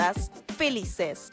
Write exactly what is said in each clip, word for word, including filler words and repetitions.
contentas, felices.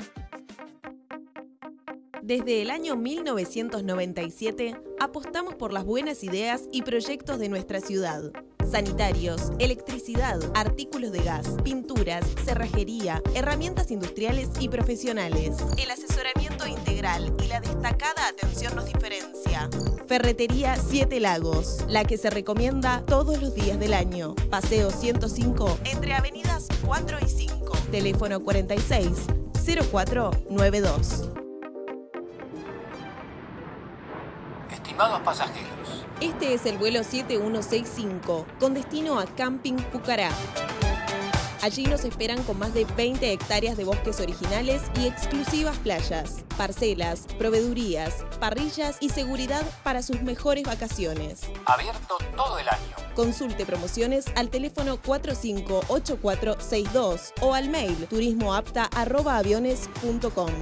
Desde el año mil novecientos noventa y siete, apostamos por las buenas ideas y proyectos de nuestra ciudad. Sanitarios, electricidad, artículos de gas, pinturas, cerrajería, herramientas industriales y profesionales. El asesoramiento integral y la destacada atención nos diferencia. Ferretería Siete Lagos, la que se recomienda todos los días del año. Paseo ciento cinco, entre avenidas cuatro y cinco. Teléfono cuarenta y seis, cero cuatro noventa y dos. Estimados pasajeros, este es el vuelo siete uno seis cinco, con destino a Camping Pucará. Allí nos esperan con más de veinte hectáreas de bosques originales y exclusivas playas, parcelas, proveedurías, parrillas y seguridad para sus mejores vacaciones. Abierto todo el año. Consulte promociones al teléfono cuatro cinco ocho cuatro seis dos o al mail turismoapta arroba aviones punto com.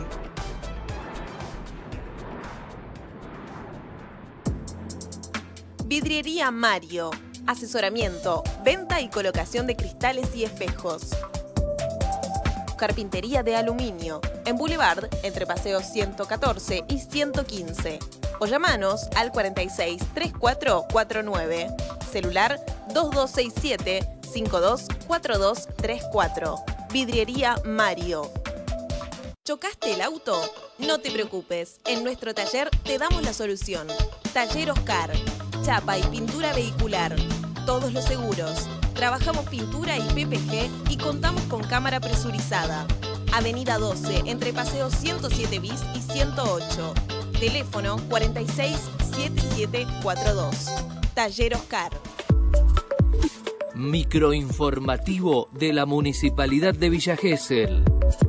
Vidriería Mario. Asesoramiento, venta y colocación de cristales y espejos. Carpintería de aluminio. En Boulevard, entre Paseo ciento catorce y ciento quince. O llamanos al cuarenta y seis, treinta y cuatro cuarenta y nueve. Celular dos dos seis siete, cinco dos cuatro dos tres cuatro. Vidriería Mario. ¿Chocaste el auto? No te preocupes. En nuestro taller te damos la solución. Taller Oscar. Chapa y pintura vehicular. Todos los seguros. Trabajamos pintura y P P G y contamos con cámara presurizada. Avenida doce, entre Paseo ciento siete bis y ciento ocho. Teléfono cuarenta y seis, setenta y siete cuarenta y dos. Taller Oscar. Microinformativo de la Municipalidad de Villa Gesell.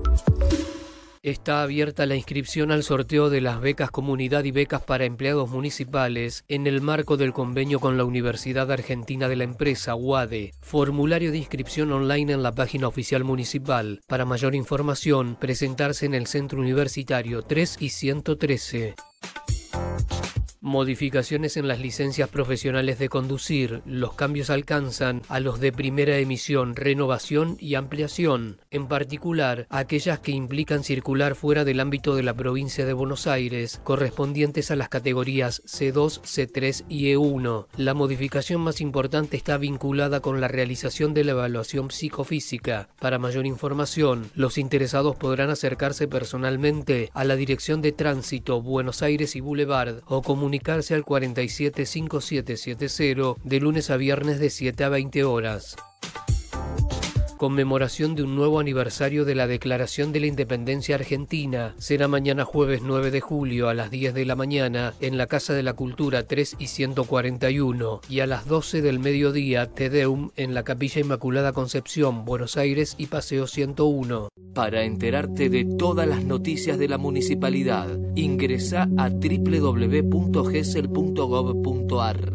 Está abierta la inscripción al sorteo de las becas Comunidad y becas para empleados municipales en el marco del convenio con la Universidad Argentina de la Empresa, U A D E. Formulario de inscripción online en la página oficial municipal. Para mayor información, presentarse en el Centro Universitario tres y ciento trece. Modificaciones en las licencias profesionales de conducir. Los cambios alcanzan a los de primera emisión, renovación y ampliación, en particular aquellas que implican circular fuera del ámbito de la provincia de Buenos Aires, correspondientes a las categorías C dos, C tres y E uno. La modificación más importante está vinculada con la realización de la evaluación psicofísica. Para mayor información, los interesados podrán acercarse personalmente a la Dirección de Tránsito, Buenos Aires y Boulevard o comunicarse comunicarse al cuarenta y siete, cincuenta y siete setenta de lunes a viernes de siete a veinte horas. Conmemoración de un nuevo aniversario de la Declaración de la Independencia Argentina. Será mañana jueves nueve de julio a las diez de la mañana en la Casa de la Cultura tres y ciento cuarenta y uno y a las doce del mediodía Te Deum en la Capilla Inmaculada Concepción, Buenos Aires y Paseo ciento uno. Para enterarte de todas las noticias de la municipalidad, ingresa a doble u doble u doble u punto gesell punto gov punto ar.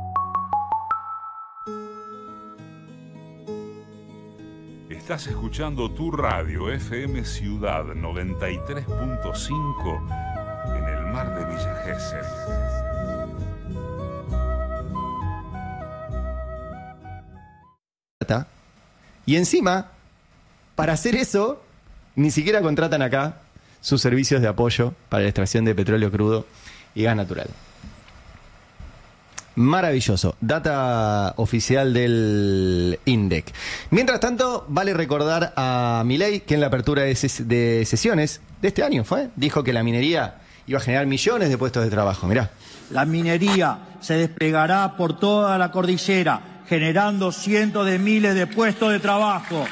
Estás escuchando tu radio F M Ciudad noventa y tres punto cinco en el mar de Villa Gesell. Y encima, para hacer eso, ni siquiera contratan acá sus servicios de apoyo para la extracción de petróleo crudo y gas natural. Maravilloso. Data oficial del INDEC. Mientras tanto, vale recordar a Milei que en la apertura de, ses de sesiones de este año fue, dijo que la minería iba a generar millones de puestos de trabajo. Mirá. La minería se desplegará por toda la cordillera, generando cientos de miles de puestos de trabajo.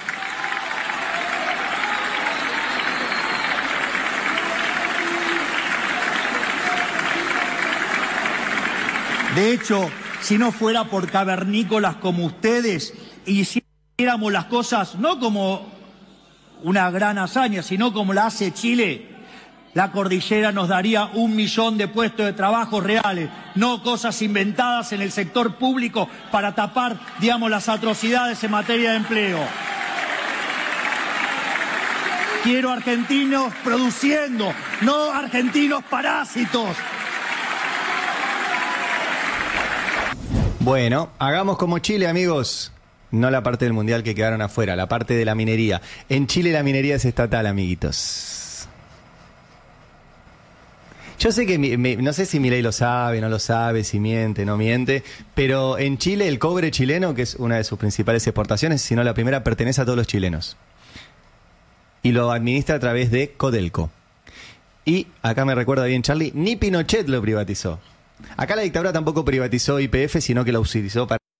De hecho, si no fuera por cavernícolas como ustedes, hiciéramos las cosas no como una gran hazaña, sino como la hace Chile, la cordillera nos daría un millón de puestos de trabajo reales, no cosas inventadas en el sector público para tapar, digamos, las atrocidades en materia de empleo. Quiero argentinos produciendo, no argentinos parásitos. Bueno, hagamos como Chile, amigos. no la parte del mundial que quedaron afuera, la parte de la minería. En Chile la minería es estatal, amiguitos. Yo sé que, mi, mi, no sé si Milei lo sabe, no lo sabe, si miente, no miente, pero en Chile el cobre chileno, que es una de sus principales exportaciones, si no la primera, pertenece a todos los chilenos. Y lo administra a través de Codelco. Y, acá me recuerda bien Charlie, ni Pinochet lo privatizó. Acá la dictadura tampoco privatizó Y P F, sino que la utilizó para...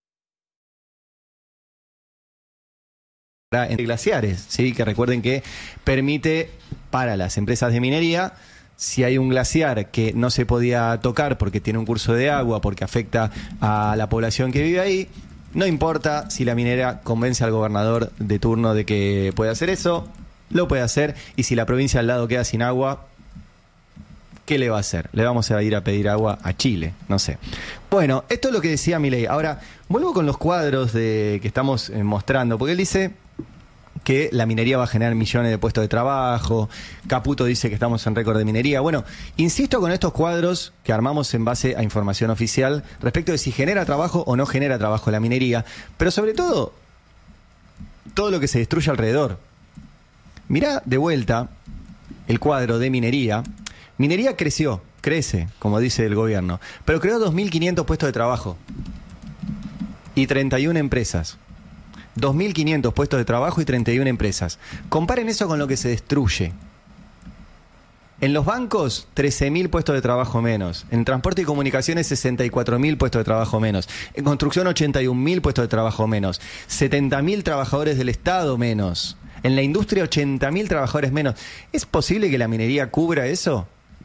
en glaciares, ¿sí? Que recuerden que permite para las empresas de minería, si hay un glaciar que no se podía tocar porque tiene un curso de agua, porque afecta a la población que vive ahí, no importa si la minera convence al gobernador de turno de que puede hacer eso, lo puede hacer, y si la provincia al lado queda sin agua, ¿qué le va a hacer? Le vamos a ir a pedir agua a Chile, no sé. Bueno, esto es lo que decía Milei. Ahora, vuelvo con los cuadros de, que estamos eh, mostrando, porque él dice que la minería va a generar millones de puestos de trabajo. Caputo dice que estamos en récord de minería. Bueno, insisto con estos cuadros que armamos en base a información oficial respecto de si genera trabajo o no genera trabajo la minería, pero sobre todo, todo lo que se destruye alrededor. Mirá de vuelta el cuadro de minería. Minería creció, crece, como dice el gobierno, pero creó dos mil quinientos puestos de trabajo y treinta y una empresas. dos mil quinientos puestos de trabajo y treinta y una empresas. Comparen eso con lo que se destruye. En los bancos, trece mil puestos de trabajo menos. En transporte y comunicaciones, sesenta y cuatro mil puestos de trabajo menos. En construcción, ochenta y un mil puestos de trabajo menos. setenta mil trabajadores del Estado menos. En la industria, ochenta mil trabajadores menos. ¿Es posible que la minería cubra eso?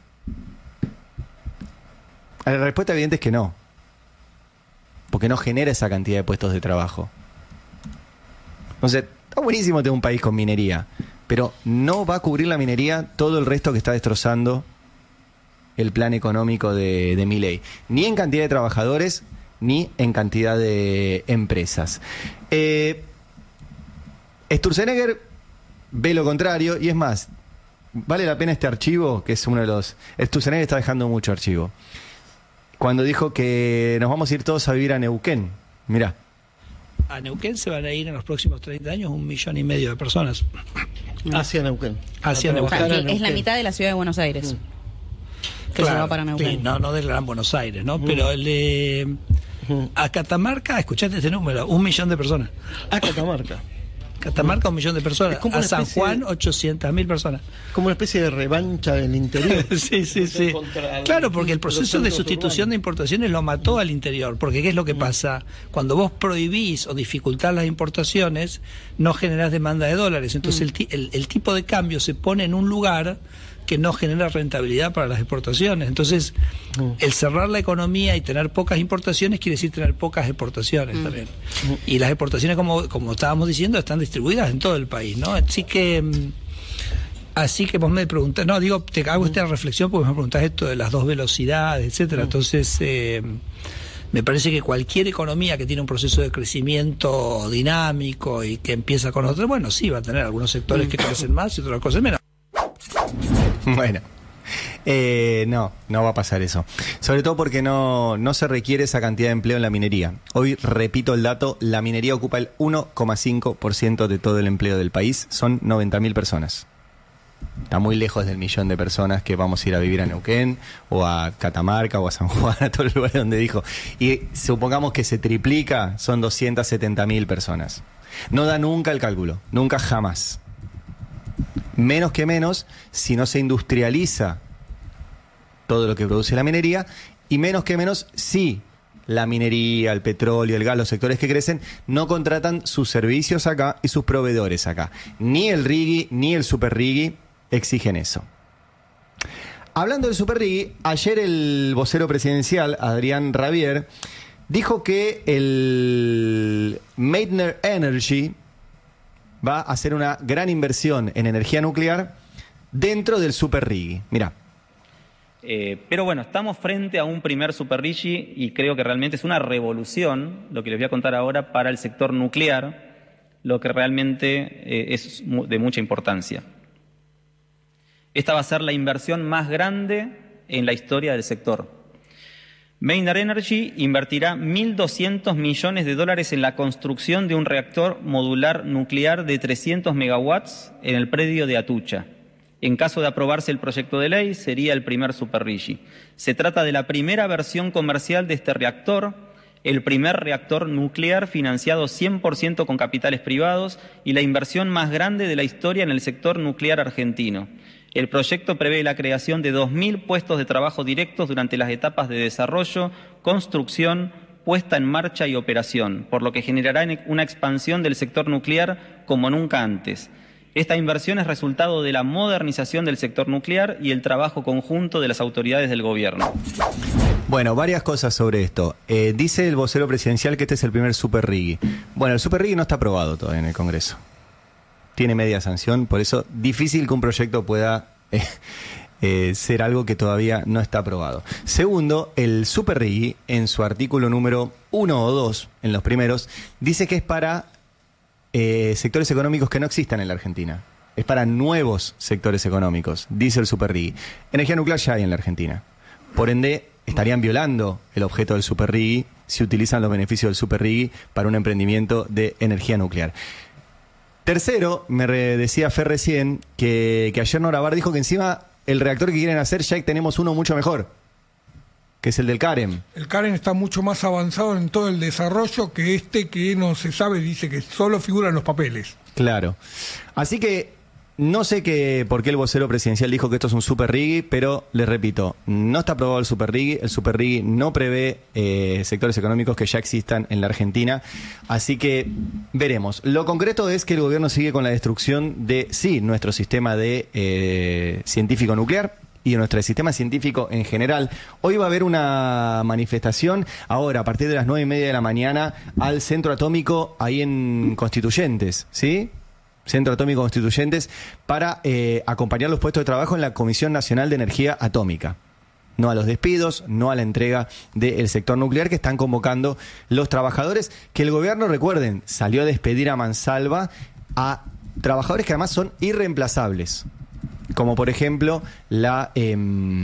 La respuesta evidente es que no. Porque no genera esa cantidad de puestos de trabajo. Entonces, está buenísimo tener un país con minería, pero no va a cubrir la minería todo el resto que está destrozando el plan económico de, de Milei. Ni en cantidad de trabajadores, ni en cantidad de empresas. Eh, Sturzenegger ve lo contrario, y es más, vale la pena este archivo, que es uno de los... Sturzenegger está dejando mucho archivo. Cuando dijo que nos vamos a ir todos a vivir a Neuquén. Mirá. A Neuquén se van a ir en los próximos treinta años un millón y medio de personas. Hacia Neuquén. Hacia Neuquén. O sea, es la mitad de la ciudad de Buenos Aires. Que claro, se va para Neuquén. Sí, no, no del Gran Buenos Aires, ¿no? Uh-huh. Pero el de... Uh-huh. A Catamarca, escuchate este número, un millón de personas. A Catamarca. Catamarca, un millón de personas. A San Juan, ochocientas mil personas. Como una especie de revancha del interior. Sí, sí, sí. Claro, porque el proceso de sustitución de importaciones lo mató al interior. Porque ¿qué es lo que pasa? Cuando vos prohibís o dificultás las importaciones, no generás demanda de dólares. Entonces el, el, el tipo de cambio se pone en un lugar que no genera rentabilidad para las exportaciones. Entonces, mm. el cerrar la economía y tener pocas importaciones quiere decir tener pocas exportaciones mm. también. Mm. Y las exportaciones, como, como estábamos diciendo, están distribuidas en todo el país, ¿no? Así que, así que vos me preguntás, no, digo, te hago esta reflexión porque me preguntás esto de las dos velocidades, etcétera. Mm. Entonces, eh, me parece que cualquier economía que tiene un proceso de crecimiento dinámico y que empieza con otro, bueno, sí, va a tener algunos sectores mm. que crecen más y otras cosas menos. Bueno, eh, no, no va a pasar eso. Sobre todo porque no, no se requiere esa cantidad de empleo en la minería. Hoy, repito el dato, la minería ocupa el uno coma cinco por ciento de todo el empleo del país. Son noventa mil personas. Está muy lejos del millón de personas que vamos a ir a vivir a Neuquén, o a Catamarca, o a San Juan, a todos los lugares donde dijo. Y supongamos que se triplica, son doscientas setenta mil personas. No da nunca el cálculo, nunca jamás. Menos que menos si no se industrializa todo lo que produce la minería, y menos que menos si la minería, el petróleo, el gas, los sectores que crecen, no contratan sus servicios acá y sus proveedores acá. Ni el RIGI ni el Super RIGI exigen eso. Hablando del Super RIGI, ayer el vocero presidencial, Adrián Rabier, dijo que el Meitner Energy va a hacer una gran inversión en energía nuclear dentro del Super RIGI. Mirá. Eh, pero bueno, estamos frente a un primer Super RIGI y creo que realmente es una revolución, lo que les voy a contar ahora, para el sector nuclear, lo que realmente eh, es de mucha importancia. Esta va a ser la inversión más grande en la historia del sector. Maynard Energy invertirá mil doscientos millones de dólares en la construcción de un reactor modular nuclear de trescientos megawatts en el predio de Atucha. En caso de aprobarse el proyecto de ley, sería el primer Super Rigi. Se trata de la primera versión comercial de este reactor, el primer reactor nuclear financiado cien por ciento con capitales privados y la inversión más grande de la historia en el sector nuclear argentino. El proyecto prevé la creación de dos mil puestos de trabajo directos durante las etapas de desarrollo, construcción, puesta en marcha y operación, por lo que generará una expansión del sector nuclear como nunca antes. Esta inversión es resultado de la modernización del sector nuclear y el trabajo conjunto de las autoridades del gobierno. Bueno, varias cosas sobre esto. Eh, dice el vocero presidencial que este es el primer Super Rigi. Bueno, el Super Rigi no está aprobado todavía en el Congreso. Tiene media sanción, por eso difícil que un proyecto pueda eh, eh, ser algo que todavía no está aprobado. Segundo, el Super Rigi, en su artículo número uno o dos, en los primeros, dice que es para eh, sectores económicos que no existan en la Argentina. Es para nuevos sectores económicos, dice el Super Rigi. Energía nuclear ya hay en la Argentina. Por ende, estarían violando el objeto del Super Rigi si utilizan los beneficios del Super Rigi para un emprendimiento de energía nuclear. Tercero, me re decía Fer recién que, que ayer Nora Bar dijo que encima el reactor que quieren hacer ya tenemos uno mucho mejor, que es el del CAREM. El CAREM está mucho más avanzado en todo el desarrollo que este que no se sabe, dice que solo figura en los papeles. Claro. Así que no sé qué, por qué el vocero presidencial dijo que esto es un Super Rigi, pero les repito, no está aprobado el Super Rigi, el Super Rigi no prevé eh, sectores económicos que ya existan en la Argentina, así que veremos. Lo concreto es que el gobierno sigue con la destrucción de, sí, nuestro sistema de eh, científico nuclear y de nuestro sistema científico en general. Hoy va a haber una manifestación, ahora a partir de las nueve y media de la mañana, al Centro Atómico ahí en Constituyentes, ¿sí? Centro Atómico Constituyentes, para eh, acompañar los puestos de trabajo en la Comisión Nacional de Energía Atómica. No a los despidos, no a la entrega del sector nuclear que están convocando los trabajadores, que el gobierno, recuerden, salió a despedir a mansalva a trabajadores que además son irreemplazables, como por ejemplo la, eh,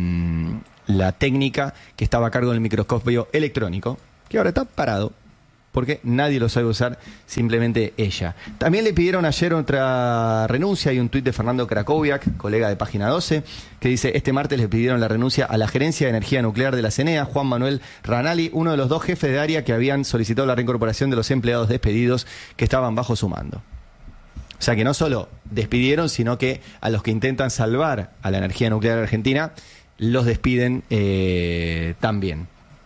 la técnica que estaba a cargo del microscopio electrónico, que ahora está parado, porque nadie lo sabe usar, simplemente ella. También le pidieron ayer otra renuncia. Hay un tuit de Fernando Krakowiak, colega de Página doce, que dice: este martes le pidieron la renuncia a la gerencia de energía nuclear de la CENEA, Juan Manuel Ranali, uno de los dos jefes de área que habían solicitado la reincorporación de los empleados despedidos que estaban bajo su mando. O sea que no solo despidieron, sino que a los que intentan salvar a la energía nuclear argentina, los despiden eh, también.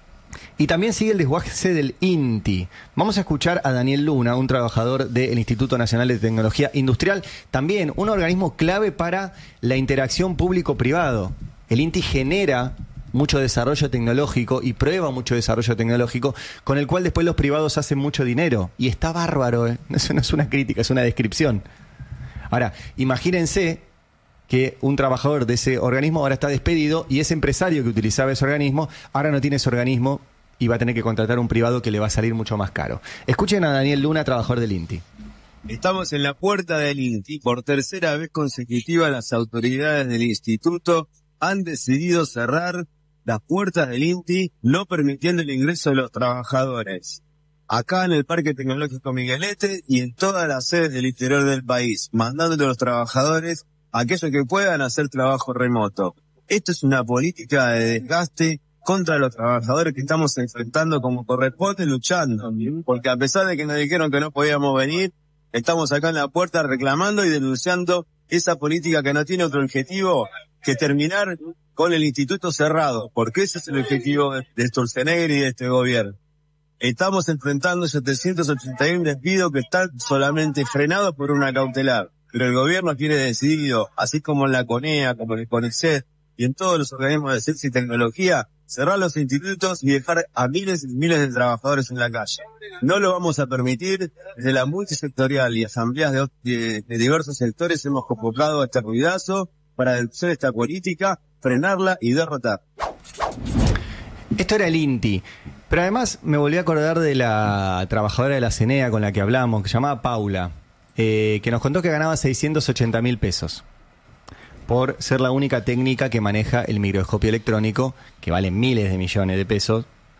Y también sigue el desguace del INTI. Vamos a escuchar a Daniel Luna, un trabajador del Instituto Nacional de Tecnología Industrial, también un organismo clave para la interacción público-privado. El INTI genera mucho desarrollo tecnológico y prueba mucho desarrollo tecnológico, con el cual después los privados hacen mucho dinero. Y está bárbaro, ¿eh? Eso no es una crítica, es una descripción. Ahora, imagínense que un trabajador de ese organismo ahora está despedido y ese empresario que utilizaba ese organismo ahora no tiene ese organismo y va a tener que contratar a un privado que le va a salir mucho más caro. Escuchen a Daniel Luna, trabajador del INTI. Estamos en la puerta del INTI. Por tercera vez consecutiva, las autoridades del instituto han decidido cerrar las puertas del INTI, no permitiendo el ingreso de los trabajadores. Acá en el Parque Tecnológico Miguelete y en todas las sedes del interior del país, mandando a los trabajadores a aquellos que puedan hacer trabajo remoto. Esto es una política de desgaste contra los trabajadores que estamos enfrentando como corresponde, luchando. Porque a pesar de que nos dijeron que no podíamos venir, estamos acá en la puerta reclamando y denunciando esa política que no tiene otro objetivo que terminar con el instituto cerrado, porque ese es el objetivo de Sturzenegger y de este gobierno. Estamos enfrentando setecientos ochenta y uno despidos que están solamente frenados por una cautelar. Pero el gobierno tiene decidido, así como en la CONEA, como en el CONICET y en todos los organismos de ciencia y tecnología, cerrar los institutos y dejar a miles y miles de trabajadores en la calle. No lo vamos a permitir. Desde la multisectorial y asambleas de, de, de diversos sectores hemos convocado a este ruidazo para denunciar esta política, frenarla y derrotar. Esto era el INTI. Pero además me volví a acordar de la trabajadora de la CENEA con la que hablamos, que se llamaba Paula, eh, que nos contó que ganaba seiscientos ochenta mil pesos por ser la única técnica que maneja el microscopio electrónico, que vale miles de millones de pesos,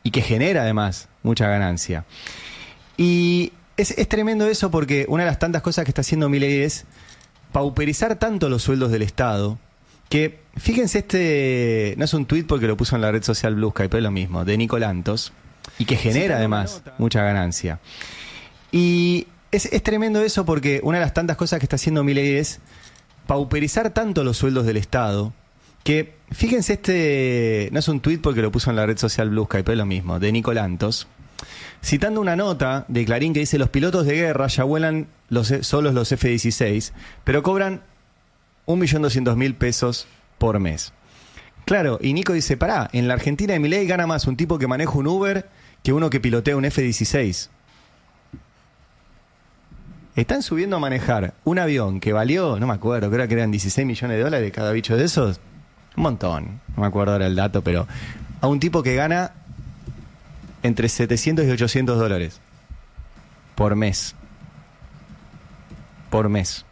y que genera además mucha ganancia. Y es, es tremendo eso porque una de las tantas cosas que está haciendo Milei es pauperizar tanto los sueldos del Estado que, fíjense, este no es un tuit porque lo puso en la red social Blue Sky, pero es lo mismo, de Nico Lantos, y que genera además mucha ganancia. Y es, es tremendo eso porque una de las tantas cosas que está haciendo Milei es pauperizar tanto los sueldos del Estado que, fíjense, este no es un tuit porque lo puso en la red social Blue Sky, pero es lo mismo, de Nico Lantos, citando una nota de Clarín que dice: los pilotos de guerra ya vuelan los, solos los F dieciséis, pero cobran un millón doscientos mil pesos por mes. Claro, y Nico dice: pará, en la Argentina de Milei gana más un tipo que maneja un Uber que uno que pilotea un F dieciséis. Están subiendo a manejar un avión que valió, no me acuerdo, creo que eran dieciséis millones de dólares cada bicho de esos. Un montón, no me acuerdo ahora el dato, pero a un tipo que gana entre setecientos y ochocientos dólares por mes. Por mes.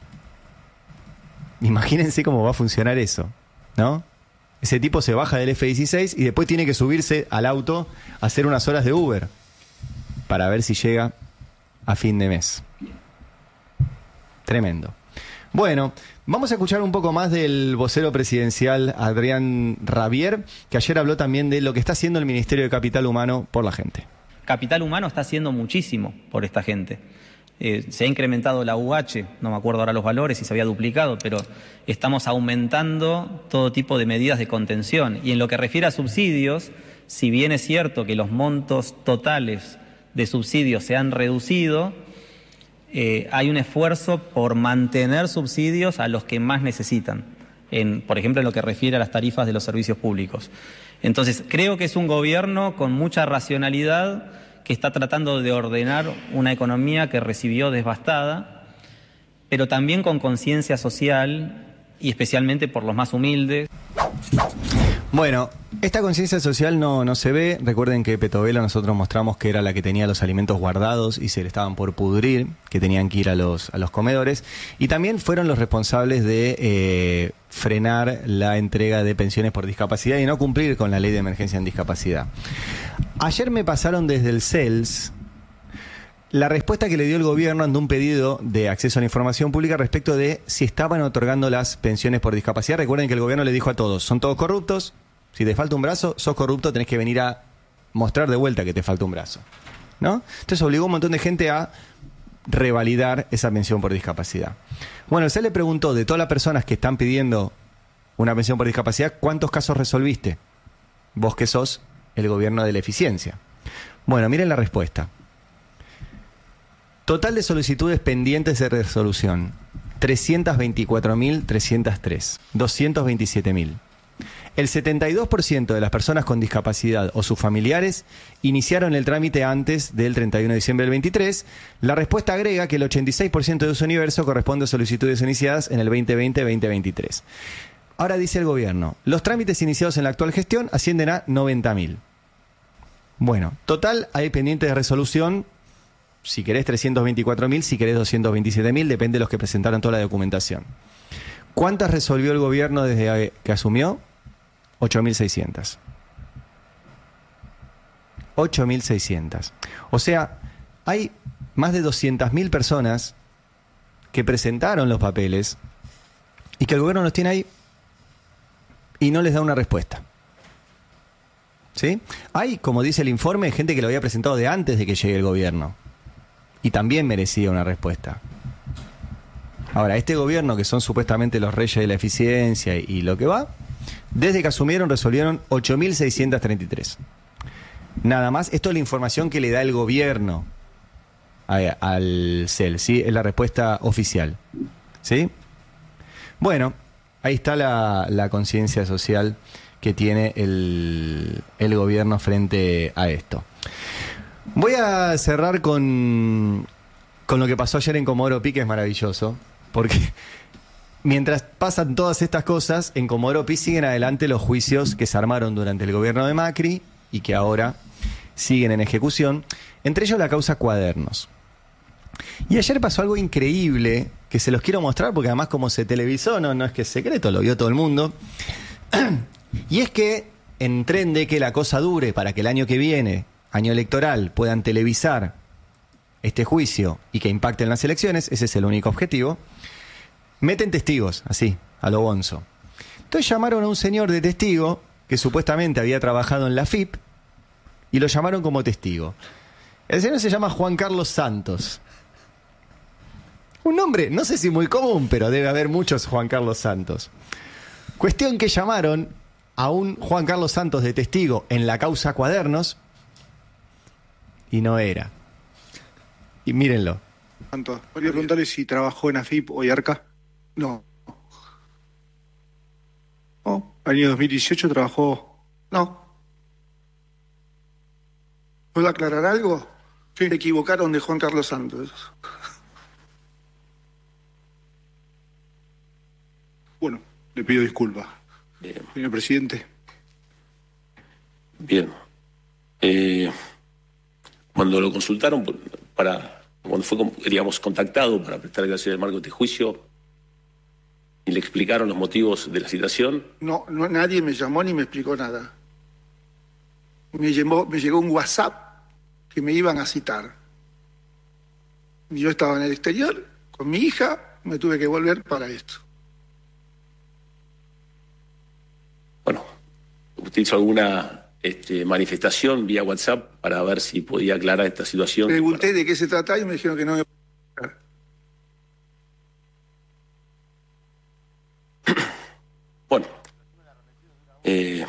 Imagínense cómo va a funcionar eso, ¿no? Ese tipo se baja del F dieciséis y después tiene que subirse al auto a hacer unas horas de Uber para ver si llega a fin de mes. Tremendo. Bueno, vamos a escuchar un poco más del vocero presidencial Adrián Rabier, que ayer habló también de lo que está haciendo el Ministerio de Capital Humano por la gente. Capital Humano está haciendo muchísimo por esta gente. Eh, se ha incrementado la U H, no me acuerdo ahora los valores, si se había duplicado, pero estamos aumentando todo tipo de medidas de contención. Y en lo que refiere a subsidios, si bien es cierto que los montos totales de subsidios se han reducido, eh, hay un esfuerzo por mantener subsidios a los que más necesitan, en, por ejemplo, en lo que refiere a las tarifas de los servicios públicos. Entonces, creo que es un gobierno con mucha racionalidad que está tratando de ordenar una economía que recibió devastada, pero también con conciencia social y especialmente por los más humildes. Bueno, esta conciencia social no, no se ve. Recuerden que Petovelo nosotros mostramos que era la que tenía los alimentos guardados y se le estaban por pudrir, que tenían que ir a los, a los comedores. Y también fueron los responsables de eh, frenar la entrega de pensiones por discapacidad y no cumplir con la ley de emergencia en discapacidad. Ayer me pasaron desde el C E L S la respuesta que le dio el gobierno ante un pedido de acceso a la información pública respecto de si estaban otorgando las pensiones por discapacidad. Recuerden que el gobierno le dijo a todos: son todos corruptos, si te falta un brazo, sos corrupto, tenés que venir a mostrar de vuelta que te falta un brazo, ¿no? Entonces obligó a un montón de gente a revalidar esa pensión por discapacidad. Bueno, el C E L le preguntó, de todas las personas que están pidiendo una pensión por discapacidad, ¿cuántos casos resolviste? Vos que sos el gobierno de la eficiencia. Bueno, miren la respuesta. Total de solicitudes pendientes de resolución: trescientos veinticuatro mil trescientos tres, doscientos veintisiete mil. El setenta y dos por ciento de las personas con discapacidad o sus familiares iniciaron el trámite antes del treinta y uno de diciembre del veintitrés. La respuesta agrega que el ochenta y seis por ciento de su universo corresponde a solicitudes iniciadas en el veinte veinte veinte veintitrés. Ahora dice el gobierno, los trámites iniciados en la actual gestión ascienden a noventa mil. Bueno, total hay pendientes de resolución, si querés trescientos veinticuatro mil, si querés doscientos veintisiete mil, depende de los que presentaron toda la documentación. ¿Cuántas resolvió el gobierno desde que asumió? ocho mil seiscientas. ocho mil seiscientas. O sea, hay más de doscientas mil personas que presentaron los papeles y que el gobierno los tiene ahí y no les da una respuesta. ¿Sí? Hay, como dice el informe, gente que lo había presentado de antes de que llegue el gobierno y también merecía una respuesta. Ahora, este gobierno, que son supuestamente los reyes de la eficiencia y, y lo que va, desde que asumieron resolvieron ocho mil seiscientos treinta y tres. Nada más. Esto es la información que le da el gobierno a, al C E L, ¿sí? Es la respuesta oficial, ¿sí? Bueno, ahí está la, la conciencia social que tiene el, el gobierno frente a esto. Voy a cerrar con, con lo que pasó ayer en Comodoro Pi, que es maravilloso, porque mientras pasan todas estas cosas, en Comodoro Pi siguen adelante los juicios que se armaron durante el gobierno de Macri y que ahora siguen en ejecución, entre ellos la causa Cuadernos. Y ayer pasó algo increíble que se los quiero mostrar porque además como se televisó, no, no es que es secreto, lo vio todo el mundo. Y es que en tren de que la cosa dure para que el año que viene, año electoral, puedan televisar este juicio y que impacten las elecciones, ese es el único objetivo, meten testigos, así, a lo bonzo. Entonces llamaron a un señor de testigo que supuestamente había trabajado en la F I P y lo llamaron como testigo. El señor se llama Juan Carlos Santos. Un nombre, no sé si muy común, pero debe haber muchos Juan Carlos Santos. Cuestión que llamaron a un Juan Carlos Santos de testigo en la causa Cuadernos y no era. Y mírenlo. Santos, ¿podría preguntarle si trabajó en A F I P o IARCA? No. No, año dos mil dieciocho trabajó... No. ¿Puedo aclarar algo? Sí. Se equivocaron de Juan Carlos Santos. Bueno, le pido disculpas. Bien. Señor presidente. Bien. Eh, cuando lo consultaron para... Cuando fue, digamos, contactado para prestar declaración en el marco de este juicio, ¿y le explicaron los motivos de la citación? No, no, nadie me llamó ni me explicó nada. Me llegó, me llegó un WhatsApp que me iban a citar. Yo estaba en el exterior con mi hija, me tuve que volver para esto. Bueno, ¿usted hizo alguna este, manifestación vía WhatsApp para ver si podía aclarar esta situación? Pregunté para... de qué se trataba y me dijeron que no me... Bueno, eh,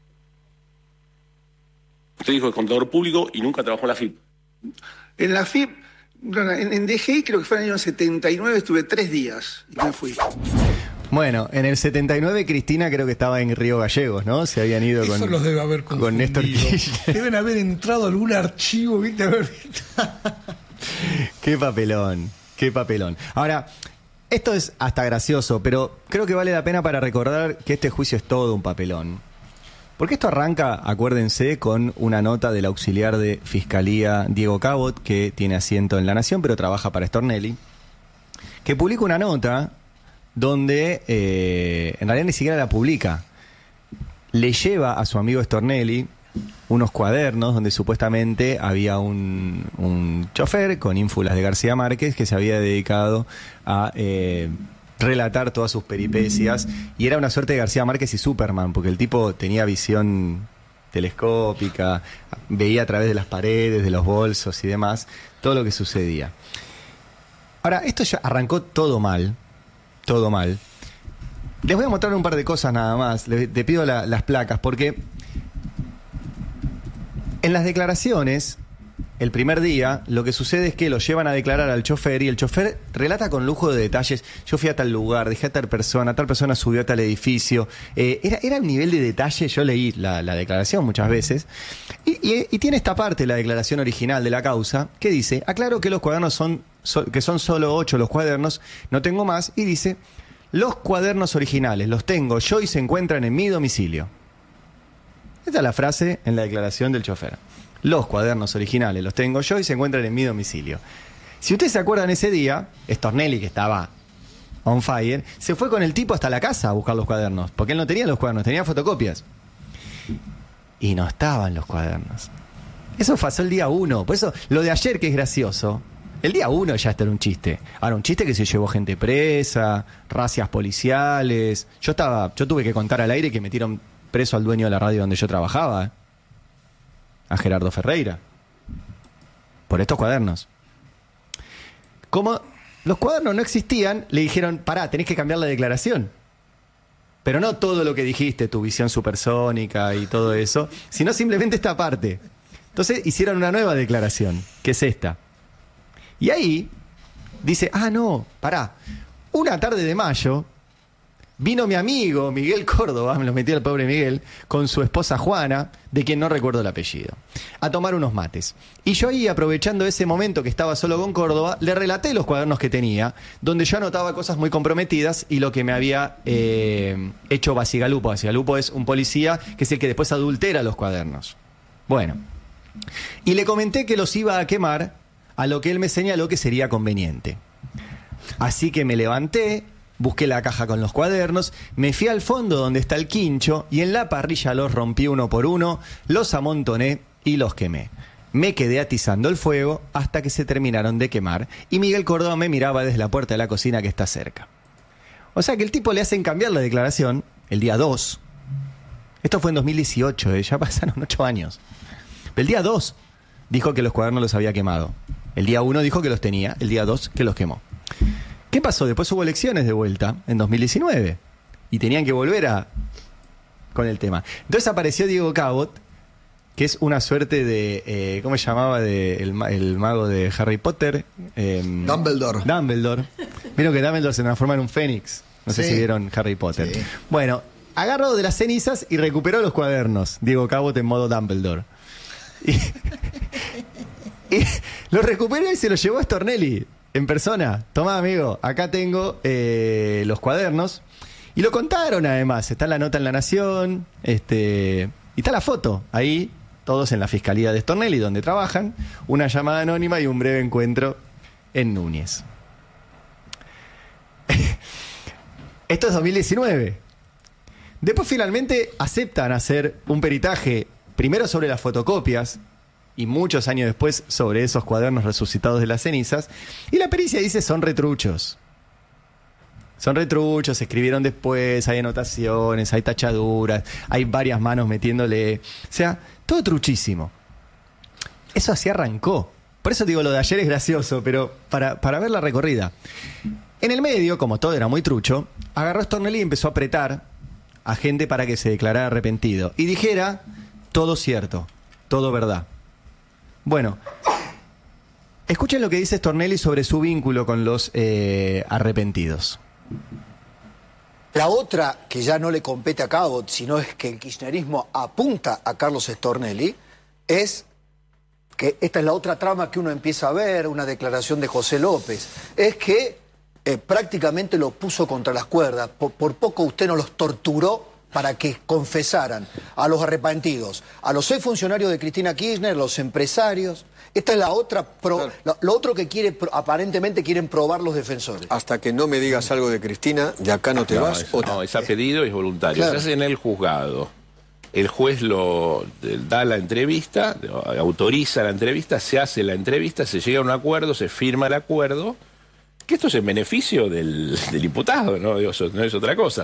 usted dijo que es contador público y nunca trabajó en la F I P. En la F I P, no, en, en D G I creo que fue en el año setenta y nueve, estuve tres días y me fui. Bueno, en el setenta y nueve Cristina creo que estaba en Río Gallegos, ¿no? Se habían ido Eso con, los debe haber con Néstor Kirchner. Deben haber entrado a algún archivo, ¿viste? A ver. Qué papelón, qué papelón. Ahora, esto es hasta gracioso, pero creo que vale la pena para recordar que este juicio es todo un papelón. Porque esto arranca, acuérdense, con una nota del auxiliar de Fiscalía Diego Cabot, que tiene asiento en La Nación, pero trabaja para Stornelli, que publica una nota donde eh, en realidad ni siquiera la publica. Le lleva a su amigo Stornelli unos cuadernos donde supuestamente había un, un chofer con ínfulas de García Márquez que se había dedicado a eh, relatar todas sus peripecias, y era una suerte de García Márquez y Superman, porque el tipo tenía visión telescópica, veía a través de las paredes, de los bolsos y demás, todo lo que sucedía. Ahora, esto ya arrancó todo mal, todo mal. Les voy a mostrar un par de cosas nada más, le, te pido la, las placas, porque en las declaraciones, el primer día, lo que sucede es que lo llevan a declarar al chofer y el chofer relata con lujo de detalles. Yo fui a tal lugar, dejé a tal persona, tal persona subió a tal edificio. Eh, era, era un nivel de detalle, yo leí la, la declaración muchas veces. Y, y, y tiene esta parte, la declaración original de la causa, que dice, aclaro que los cuadernos son, so, que son solo ocho los cuadernos, no tengo más, y dice, los cuadernos originales los tengo yo y se encuentran en mi domicilio. Esta es la frase en la declaración del chofer. Los cuadernos originales los tengo yo y se encuentran en mi domicilio. Si ustedes se acuerdan ese día, Stornelli, que estaba on fire, se fue con el tipo hasta la casa a buscar los cuadernos, porque él no tenía los cuadernos, tenía fotocopias. Y no estaban los cuadernos. Eso pasó el día uno. Por eso, lo de ayer que es gracioso, el día uno ya está en un chiste. Ahora, un chiste que se llevó gente presa, racias policiales. Yo estaba, yo tuve que contar al aire que metieron preso al dueño de la radio donde yo trabajaba, a Gerardo Ferreira, por estos cuadernos. Como los cuadernos no existían, le dijeron, pará, tenés que cambiar la declaración. Pero no todo lo que dijiste, tu visión supersónica y todo eso, sino simplemente esta parte. Entonces hicieron una nueva declaración, que es esta. Y ahí dice, ah, no, pará, una tarde de mayo vino mi amigo Miguel Córdoba, me lo metí al pobre Miguel, con su esposa Juana, de quien no recuerdo el apellido, a tomar unos mates. Y yo ahí, aprovechando ese momento que estaba solo con Córdoba, le relaté los cuadernos que tenía, donde yo anotaba cosas muy comprometidas y lo que me había eh, hecho Basigalupo. Basigalupo es un policía que es el que después adultera los cuadernos. Bueno, y le comenté que los iba a quemar, a lo que él me señaló que sería conveniente. Así que me levanté, busqué la caja con los cuadernos, me fui al fondo donde está el quincho y en la parrilla los rompí uno por uno, los amontoné y los quemé. Me quedé atizando el fuego hasta que se terminaron de quemar y Miguel Córdoba me miraba desde la puerta de la cocina que está cerca. O sea que el tipo le hacen cambiar la declaración el día dos. Esto fue en dos mil dieciocho, eh, ya pasaron ocho años. El día dos dijo que los cuadernos los había quemado. El día uno dijo que los tenía, el día dos que los quemó. ¿Qué pasó? Después hubo elecciones de vuelta en dos mil diecinueve y tenían que volver a con el tema. Entonces apareció Diego Cabot, que es una suerte de, eh, ¿cómo se llamaba? De, el, el mago de Harry Potter. Eh, Dumbledore. Dumbledore. Vieron que Dumbledore se transforma en un fénix. No sé Sí. si vieron Harry Potter. Sí. Bueno, agarró de las cenizas y recuperó los cuadernos. Diego Cabot en modo Dumbledore. Y, y los recuperó y se los llevó a Stornelli en persona. Tomá, amigo, acá tengo eh, los cuadernos. Y lo contaron además. Está la nota en La Nación. Este, y está la foto ahí. Todos en la fiscalía de Stornelli, donde trabajan, una llamada anónima y un breve encuentro en Núñez. Esto es dos mil diecinueve. Después finalmente aceptan hacer un peritaje, primero sobre las fotocopias, y muchos años después sobre esos cuadernos resucitados de las cenizas, y la pericia dice son retruchos. Son retruchos, se escribieron después, hay anotaciones, hay tachaduras, hay varias manos metiéndole. O sea, todo truchísimo. Eso así arrancó. Por eso digo, lo de ayer es gracioso, pero para, para ver la recorrida. En el medio, como todo era muy trucho, agarró Stornelli y empezó a apretar a gente para que se declarara arrepentido. Y dijera, todo cierto, todo verdad. Bueno, escuchen lo que dice Stornelli sobre su vínculo con los eh, arrepentidos. La otra, que ya no le compete a Cabot, sino es que el kirchnerismo apunta a Carlos Stornelli, es que esta es la otra trama que uno empieza a ver, una declaración de José López, es que eh, prácticamente lo puso contra las cuerdas. Por, por poco usted no los torturó para que confesaran a los arrepentidos, a los seis funcionarios de Cristina Kirchner, los empresarios. Esta es la otra, pro, claro. lo, lo otro que quiere, aparentemente quieren probar los defensores. Hasta que no me digas algo de Cristina, de acá no te no, vas. Es, o no, es a pedido y es voluntario. Claro. Se hace en el juzgado. El juez lo da la entrevista, autoriza la entrevista, se hace la entrevista, se llega a un acuerdo, se firma el acuerdo, que esto es en beneficio del, del imputado, ¿no? Eso no es otra cosa.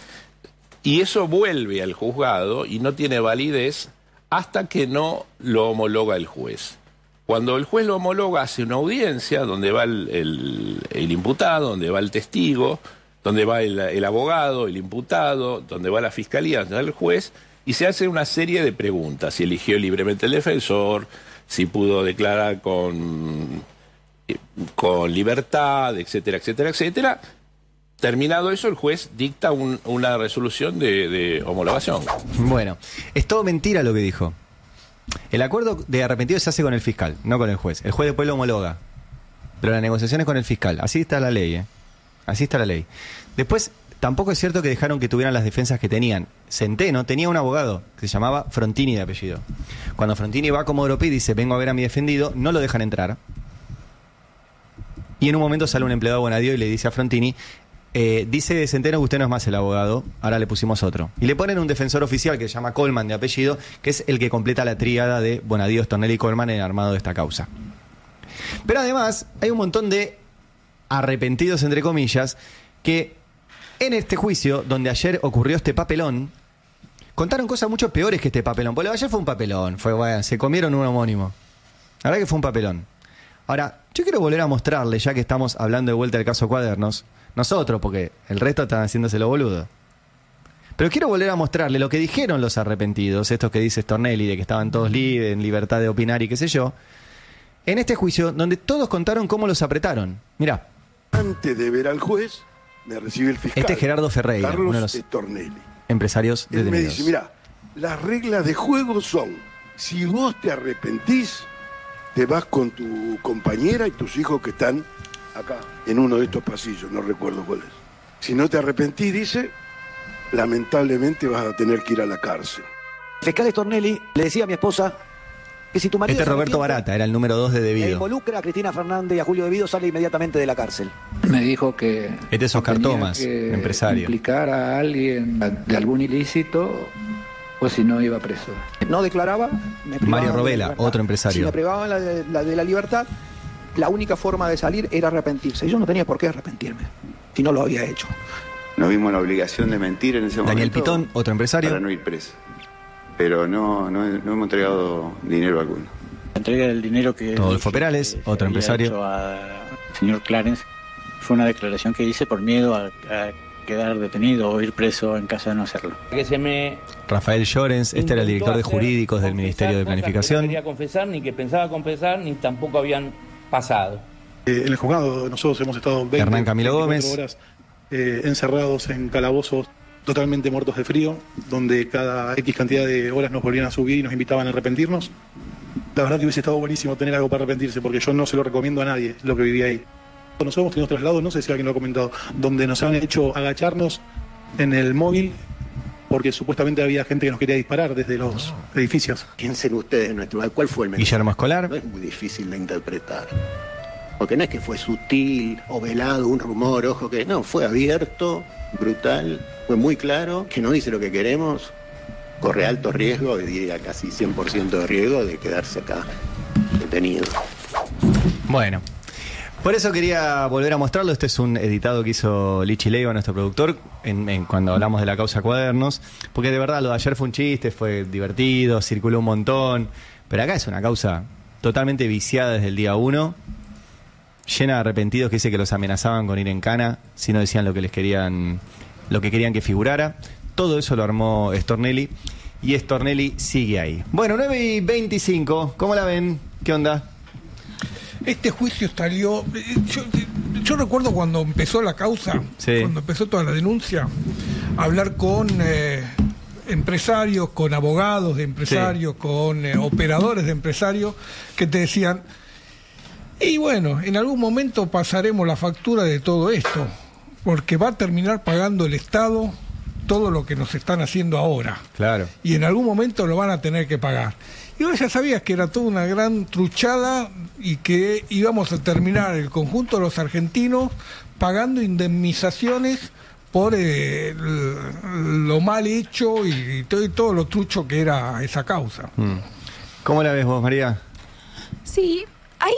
Y eso vuelve al juzgado y no tiene validez hasta que no lo homologa el juez. Cuando el juez lo homologa, hace una audiencia donde va el, el, el imputado, donde va el testigo, donde va el, el abogado, el imputado, donde va la fiscalía, donde va el juez, y se hace una serie de preguntas. Si eligió libremente el defensor, si pudo declarar con, con libertad, etcétera, etcétera, etcétera. Terminado eso, el juez dicta un, una resolución de, de homologación. Bueno, es todo mentira lo que dijo. El acuerdo de arrepentido se hace con el fiscal, no con el juez. El juez después lo homologa. Pero la negociación es con el fiscal. Así está la ley, ¿eh? Así está la ley. Después, tampoco es cierto que dejaron que tuvieran las defensas que tenían. Centeno tenía un abogado que se llamaba Frontini de apellido. Cuando Frontini va como Comodoro Pi y dice, vengo a ver a mi defendido, no lo dejan entrar. Y en un momento sale un empleado de Bonadío y le dice a Frontini, Eh, dice Centeno que usted no es más el abogado, ahora le pusimos otro. Y le ponen un defensor oficial que se llama Colman de apellido, que es el que completa la tríada de Bonadío, Stornelli y Colman en el armado de esta causa. Pero además hay un montón de arrepentidos, entre comillas, que en este juicio, donde ayer ocurrió este papelón, contaron cosas mucho peores que este papelón. Porque ayer fue un papelón, fue, bueno, se comieron un homónimo. La verdad que fue un papelón. Ahora, yo quiero volver a mostrarle, ya que estamos hablando de vuelta del caso Cuadernos, nosotros, porque el resto están haciéndoselo boludo. Pero quiero volver a mostrarle lo que dijeron los arrepentidos, estos que dice Stornelli, de que estaban todos libres, en libertad de opinar y qué sé yo, en este juicio donde todos contaron cómo los apretaron. Mirá. Antes de ver al juez, me recibe el fiscal. Este es Gerardo Ferreira, Carlos uno de los Stornelli. empresarios Él me detenidos. dice, mirá, las reglas de juego son, si vos te arrepentís, te vas con tu compañera y tus hijos que están acá, en uno de estos pasillos, no recuerdo cuál es. Si no te arrepentís, dice, lamentablemente vas a tener que ir a la cárcel. El fiscal Stornelli le decía a mi esposa que si tu marido Este se Roberto arrepiente, Barata, era el número dos de e Debido. involucra a Cristina Fernández y a Julio Debido, sale inmediatamente de la cárcel. Me dijo que Este es Oscar tenía Tomás, que empresario. implicar a alguien de algún ilícito, o si no iba preso. No declaraba, me privaban Mario de la Robela, libertad. otro empresario. Si me privaban la de, la de la libertad, la única forma de salir era arrepentirse. Yo no tenía por qué arrepentirme, si no lo había hecho. Nos vimos en la obligación de mentir en ese momento. Daniel Pitón, otro empresario. Para no ir preso. Pero no, no, no hemos entregado dinero alguno. Entrega el dinero que... Rodolfo Perales, otro empresario. Hecho al señor Clarence. Fue una declaración que hice por miedo a, a quedar detenido o ir preso en caso de no hacerlo. Que se me Rafael Llorens, este era el director de jurídicos del Ministerio de Planificación. No quería confesar, ni que pensaba confesar, ni tampoco habían pasado. Eh, en el juzgado nosotros hemos estado veinte, Hernán Camilo Gómez. horas eh, encerrados en calabozos totalmente muertos de frío, donde cada X cantidad de horas nos volvían a subir y nos invitaban a arrepentirnos. La verdad que hubiese estado buenísimo tener algo para arrepentirse, porque yo no se lo recomiendo a nadie lo que viví ahí. Nosotros hemos tenido traslados, no sé si alguien lo ha comentado, donde nos han hecho agacharnos en el móvil porque supuestamente había gente que nos quería disparar desde los edificios. Piensen ustedes en nuestro lugar, ¿cuál fue el mensaje? Guillermo Escolar. No es muy difícil de interpretar. Porque no es que fue sutil o velado, un rumor, ojo que... No, fue abierto, brutal, fue muy claro, que no dice lo que queremos, corre alto riesgo, diría casi cien por ciento de riesgo de quedarse acá detenido. Bueno, por eso quería volver a mostrarlo. Este es un editado que hizo Lichi Leiva, nuestro productor, en, en, cuando hablamos de la causa Cuadernos, porque de verdad lo de ayer fue un chiste, fue divertido, circuló un montón, pero acá es una causa totalmente viciada desde el día uno, llena de arrepentidos que dice que los amenazaban con ir en cana si no decían lo que les querían, lo que querían que figurara. Todo eso lo armó Stornelli y Stornelli sigue ahí. Bueno, nueve y veinticinco, ¿cómo la ven? ¿Qué onda? Este juicio salió... Yo, yo recuerdo cuando empezó la causa, sí. cuando empezó toda la denuncia, hablar con eh, empresarios, con abogados de empresarios, sí. con eh, operadores de empresarios, que te decían, y bueno, en algún momento pasaremos la factura de todo esto, porque va a terminar pagando el Estado todo lo que nos están haciendo ahora. Claro. Y en algún momento lo van a tener que pagar. Y vos ya sabías que era toda una gran truchada y que íbamos a terminar el conjunto de los argentinos pagando indemnizaciones por eh, lo mal hecho y, y, todo, y todo lo trucho que era esa causa. Mm. ¿Cómo la ves vos, María? Sí, hay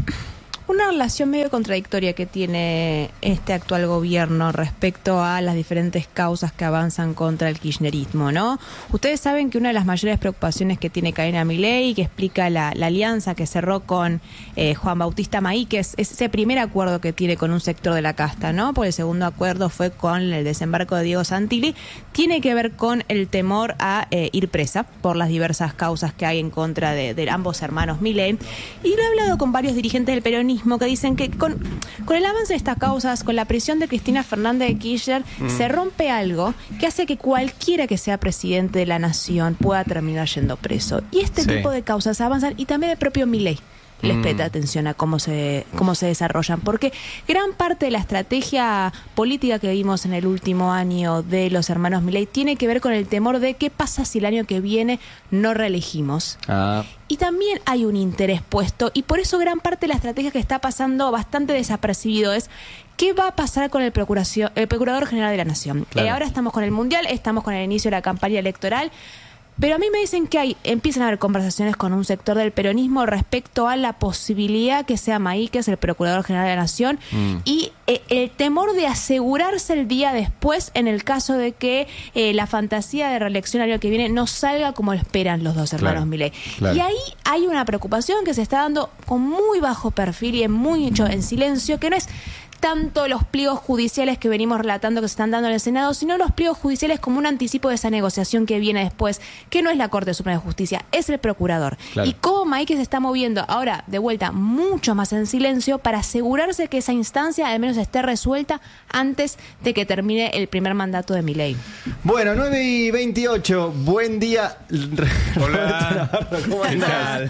una relación medio contradictoria que tiene este actual gobierno respecto a las diferentes causas que avanzan contra el kirchnerismo, ¿no? Ustedes saben que una de las mayores preocupaciones que tiene Karina Milei, que explica la, la alianza que cerró con eh, Juan Bautista Maíquez, es ese primer acuerdo que tiene con un sector de la casta, ¿no? Porque el segundo acuerdo fue con el desembarco de Diego Santilli, tiene que ver con el temor a eh, ir presa por las diversas causas que hay en contra de, de ambos hermanos Milei. Y lo he hablado con varios dirigentes del peronismo que dicen que con, con el avance de estas causas, con la prisión de Cristina Fernández de Kirchner, mm. se rompe algo que hace que cualquiera que sea presidente de la nación pueda terminar yendo preso. Y este sí. tipo de causas avanzan, y también el propio Milei les presta atención a cómo se cómo se desarrollan, porque gran parte de la estrategia política que vimos en el último año de los hermanos Milei tiene que ver con el temor de qué pasa si el año que viene no reelegimos. Ah. Y también hay un interés puesto, y por eso gran parte de la estrategia que está pasando bastante desapercibido es ¿qué va a pasar con el, procuración, el Procurador General de la Nación? Claro. Eh, ahora estamos con el Mundial, estamos con el inicio de la campaña electoral, pero a mí me dicen que hay, empiezan a haber conversaciones con un sector del peronismo respecto a la posibilidad que sea Maíquez el Procurador General de la Nación mm. y eh, el temor de asegurarse el día después en el caso de que eh, la fantasía de reelección al año que viene no salga como lo esperan los dos hermanos claro, Milei. Claro. Y ahí hay una preocupación que se está dando con muy bajo perfil y en mucho en silencio, que no es tanto los pliegos judiciales que venimos relatando que se están dando en el Senado, sino los pliegos judiciales como un anticipo de esa negociación que viene después, que no es la Corte Suprema de Justicia, es el Procurador. Claro. Y cómo Maíquez se está moviendo ahora, de vuelta, mucho más en silencio para asegurarse que esa instancia al menos esté resuelta antes de que termine el primer mandato de Milei. Bueno, nueve y veintiocho, buen día. Hola. ¿Cómo andás?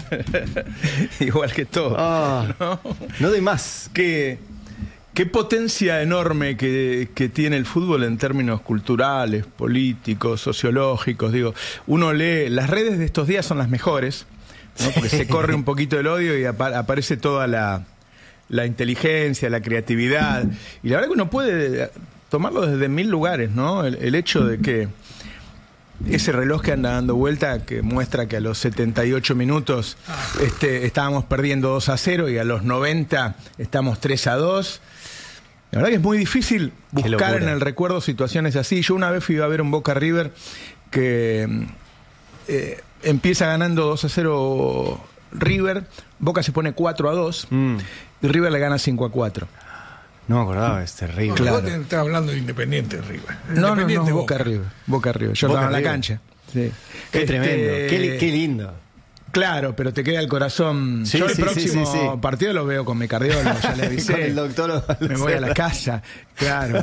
Igual que todo. Oh, ¿no? no doy más. ¿Qué? Qué potencia enorme que, que tiene el fútbol en términos culturales, políticos, sociológicos. Digo, uno lee, las redes de estos días son las mejores, ¿no? Porque se corre un poquito el odio y apa- aparece toda la, la inteligencia, la creatividad. Y la verdad que uno puede tomarlo desde mil lugares, ¿no? El, el hecho de que ese reloj que anda dando vuelta, que muestra que a los setenta y ocho minutos este, estábamos perdiendo dos a cero y a los noventa estamos tres a dos. La verdad que es muy difícil buscar en el recuerdo situaciones así. Yo una vez fui a ver un Boca River que eh, empieza ganando dos a cero River, Boca se pone cuatro a dos mm. y River le gana cinco a cuatro. No me acordaba, es terrible. No, Claro. vos estás hablando de Independiente River. No, no, Independiente no, Boca. Boca River. Boca River. Yo Boca estaba en la River. cancha. Sí. Qué Este, tremendo, qué, li- qué lindo. Claro, pero te queda el corazón. Sí, Yo el sí, próximo sí, sí, sí. partido lo veo con mi cardiólogo, ya le avisé. Con el doctor. Me voy a la casa, claro.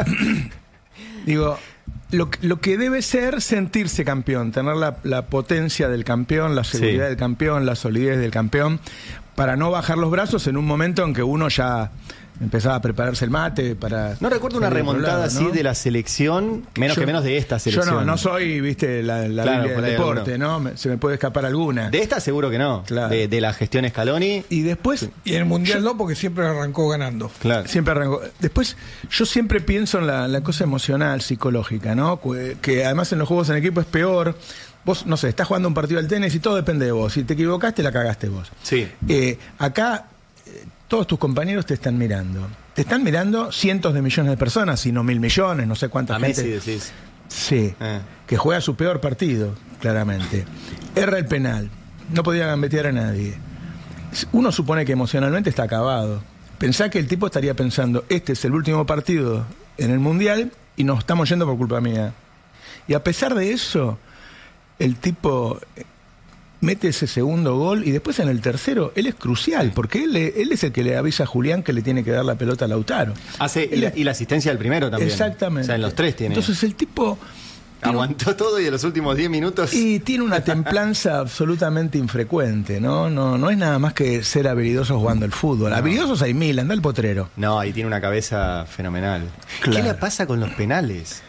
Digo, lo, lo que debe ser sentirse campeón, tener la, la potencia del campeón, la seguridad Sí. del campeón, la solidez del campeón, para no bajar los brazos en un momento en que uno ya empezaba a prepararse el mate para... No recuerdo una salir por remontada lado, así ¿no? de la selección, menos Yo- que menos de esta selección. Yo no, no soy, viste, la, la Claro, Biblia por del ahí deporte, ¿no? Me- se me puede escapar alguna. De esta seguro que no. Claro. De, de la gestión Scaloni. Y después... Y en el Mundial no, porque siempre arrancó ganando. Claro. Siempre arrancó. Después, yo siempre pienso en la, la cosa emocional, psicológica, ¿no? Que, que además en los juegos en equipo es peor. Vos, no sé, estás jugando un partido al tenis y todo depende de vos. Si te equivocaste, la cagaste vos. Sí. Eh, acá, eh, todos tus compañeros te están mirando. Te están mirando cientos de millones de personas, si no mil millones, no sé cuánta A gente. Messi decís. Sí, Eh. que juega su peor partido, claramente. Erra el penal, no podía gambetear a nadie. Uno supone que emocionalmente está acabado. Pensá que el tipo estaría pensando, este es el último partido en el Mundial y nos estamos yendo por culpa mía. Y a pesar de eso, el tipo mete ese segundo gol y después en el tercero, él es crucial, porque él, él es el que le avisa a Julián que le tiene que dar la pelota a Lautaro. Hace, y, la, y la asistencia del primero también. Exactamente. O sea, en los tres tiene. Entonces el tipo... Aguantó todo y en los últimos diez minutos. Y tiene una templanza absolutamente infrecuente, ¿no? No, no es nada más que ser habilidoso jugando al fútbol. No. Habilidosos hay mil, anda el potrero. No, ahí tiene una cabeza fenomenal. Claro. ¿Qué le pasa con los penales?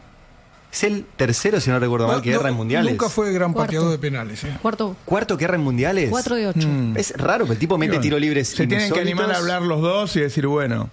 Es el tercero, si no recuerdo mal, que No, erra en mundiales. Nunca fue gran Cuarto. pateador de penales. ¿eh? Cuarto, ¿Cuarto que erra en mundiales? cuatro de ocho. Mm. Es raro que el tipo mete Bueno, tiro libres Se tienen que animar a hablar los dos y decir, bueno,